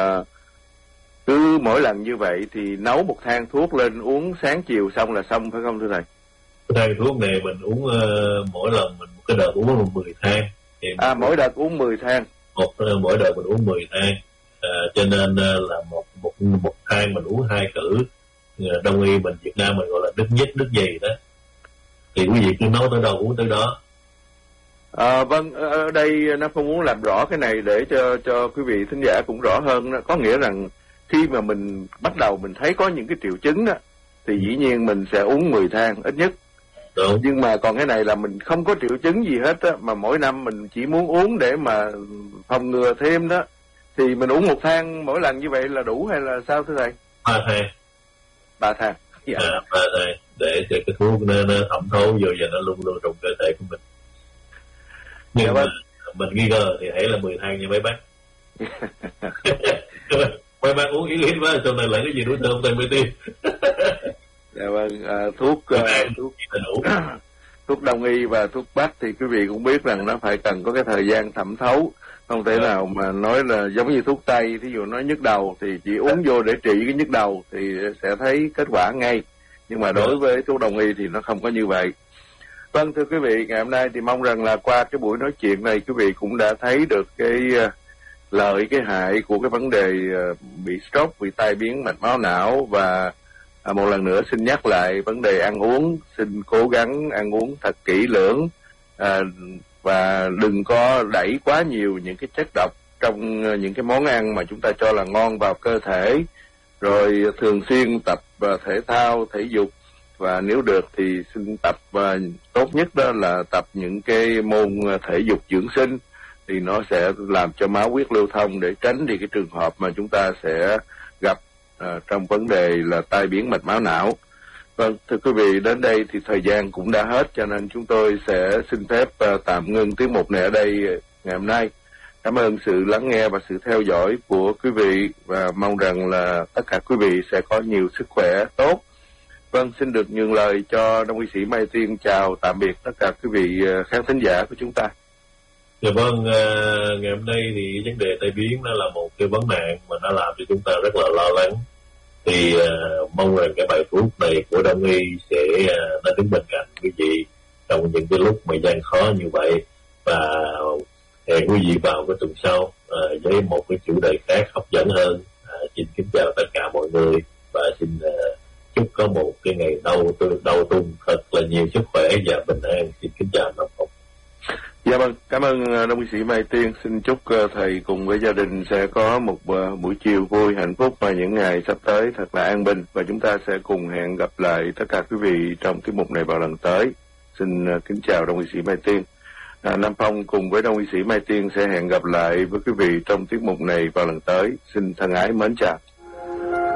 cứ mỗi lần như vậy thì nấu một thang thuốc lên uống sáng chiều xong là xong, phải không thưa thầy? Cái thang thuốc này mình uống mỗi lần mình cái đợt uống là 10 thang. Mỗi đợt uống 10 thang. Mỗi đợt mình uống 10 thang. Cho nên là một thang mình uống 2 cữ. Đông y mình Việt Nam mình gọi là đứt nhích đứt gì đó. Thì quý vị cứ nấu tới đâu uống tới đó. Vâng, ở đây nó không muốn làm rõ cái này để cho quý vị thính giả cũng rõ hơn đó. Có nghĩa rằng khi mà mình bắt đầu mình thấy có những cái triệu chứng đó, thì dĩ nhiên mình sẽ uống 10 thang ít nhất. Đúng. Nhưng mà còn cái này là mình không có triệu chứng gì hết á, mà mỗi năm mình chỉ muốn uống để mà phòng ngừa thêm đó, thì mình uống 1 thang mỗi lần như vậy là đủ hay là sao thưa thầy? 3 thang. 3 thang. Dạ. 3 thang để cho cái thuốc nó thẩm thấu vô và nó luôn luôn trong cơ thể của mình. Nhưng mà mình nghi ngờ thì hãy là 10 thang như mấy bác. Mấy bác uống ít quá, sau này lại cái gì đối tượng tay mới tiêm. Dạ vâng, thuốc đông y và thuốc bắc thì quý vị cũng biết rằng nó phải cần có cái thời gian thẩm thấu, không thể nào mà nói là giống như thuốc tây, thí dụ nói nhức đầu thì chỉ uống vô để trị cái nhức đầu thì sẽ thấy kết quả ngay, nhưng mà đối với thuốc đông y thì nó không có như vậy. Vâng, thưa quý vị, ngày hôm nay thì mong rằng là qua cái buổi nói chuyện này quý vị cũng đã thấy được cái lợi cái hại của cái vấn đề bị stroke, bị tai biến mạch máu não. Và một lần nữa xin nhắc lại vấn đề ăn uống, xin cố gắng ăn uống thật kỹ lưỡng, và đừng có đẩy quá nhiều những cái chất độc trong những cái món ăn mà chúng ta cho là ngon vào cơ thể. Rồi thường xuyên tập thể thao, thể dục, và nếu được thì xin tập, tốt nhất đó là tập những cái môn thể dục dưỡng sinh, thì nó sẽ làm cho máu huyết lưu thông để tránh đi cái trường hợp mà chúng ta sẽ gặp trong vấn đề là tai biến mạch máu não. Vâng, thưa quý vị, đến đây thì thời gian cũng đã hết, cho nên chúng tôi sẽ xin phép tạm ngưng tiết mục này ở đây ngày hôm nay. Cảm ơn sự lắng nghe và sự theo dõi của quý vị, và mong rằng là tất cả quý vị sẽ có nhiều sức khỏe tốt. Vâng, xin được nhường lời cho Đông y sĩ Mai Tiên chào tạm biệt tất cả quý vị khán thính giả của chúng ta. Dạ vâng, ngày hôm nay thì vấn đề tai biến nó là một cái vấn nạn mà nó làm cho chúng ta rất là lo lắng. Thì mong rằng cái bài thuốc này của Đông y sẽ nó đứng bên cạnh quý vị trong những cái lúc mà gian khó như vậy. Và hẹn quý vị vào cái tuần sau với một cái chủ đề khác hấp dẫn hơn. Xin kính chào tất cả mọi người và xin chúc có một cái ngày đầu tuần thật là nhiều sức khỏe và bình an. Xin kính chào Nam Phong. Dạ vâng, cảm ơn Đông y sĩ Mai Tiên. Xin chúc thầy cùng với gia đình sẽ có một buổi chiều vui, hạnh phúc và những ngày sắp tới thật là an bình. Và chúng ta sẽ cùng hẹn gặp lại tất cả quý vị trong tiết mục này vào lần tới. Xin kính chào Đông y sĩ Mai Tiên. Nam Phong cùng với Đông y sĩ Mai Tiên sẽ hẹn gặp lại với quý vị trong tiết mục này vào lần tới. Xin thân ái mến chào.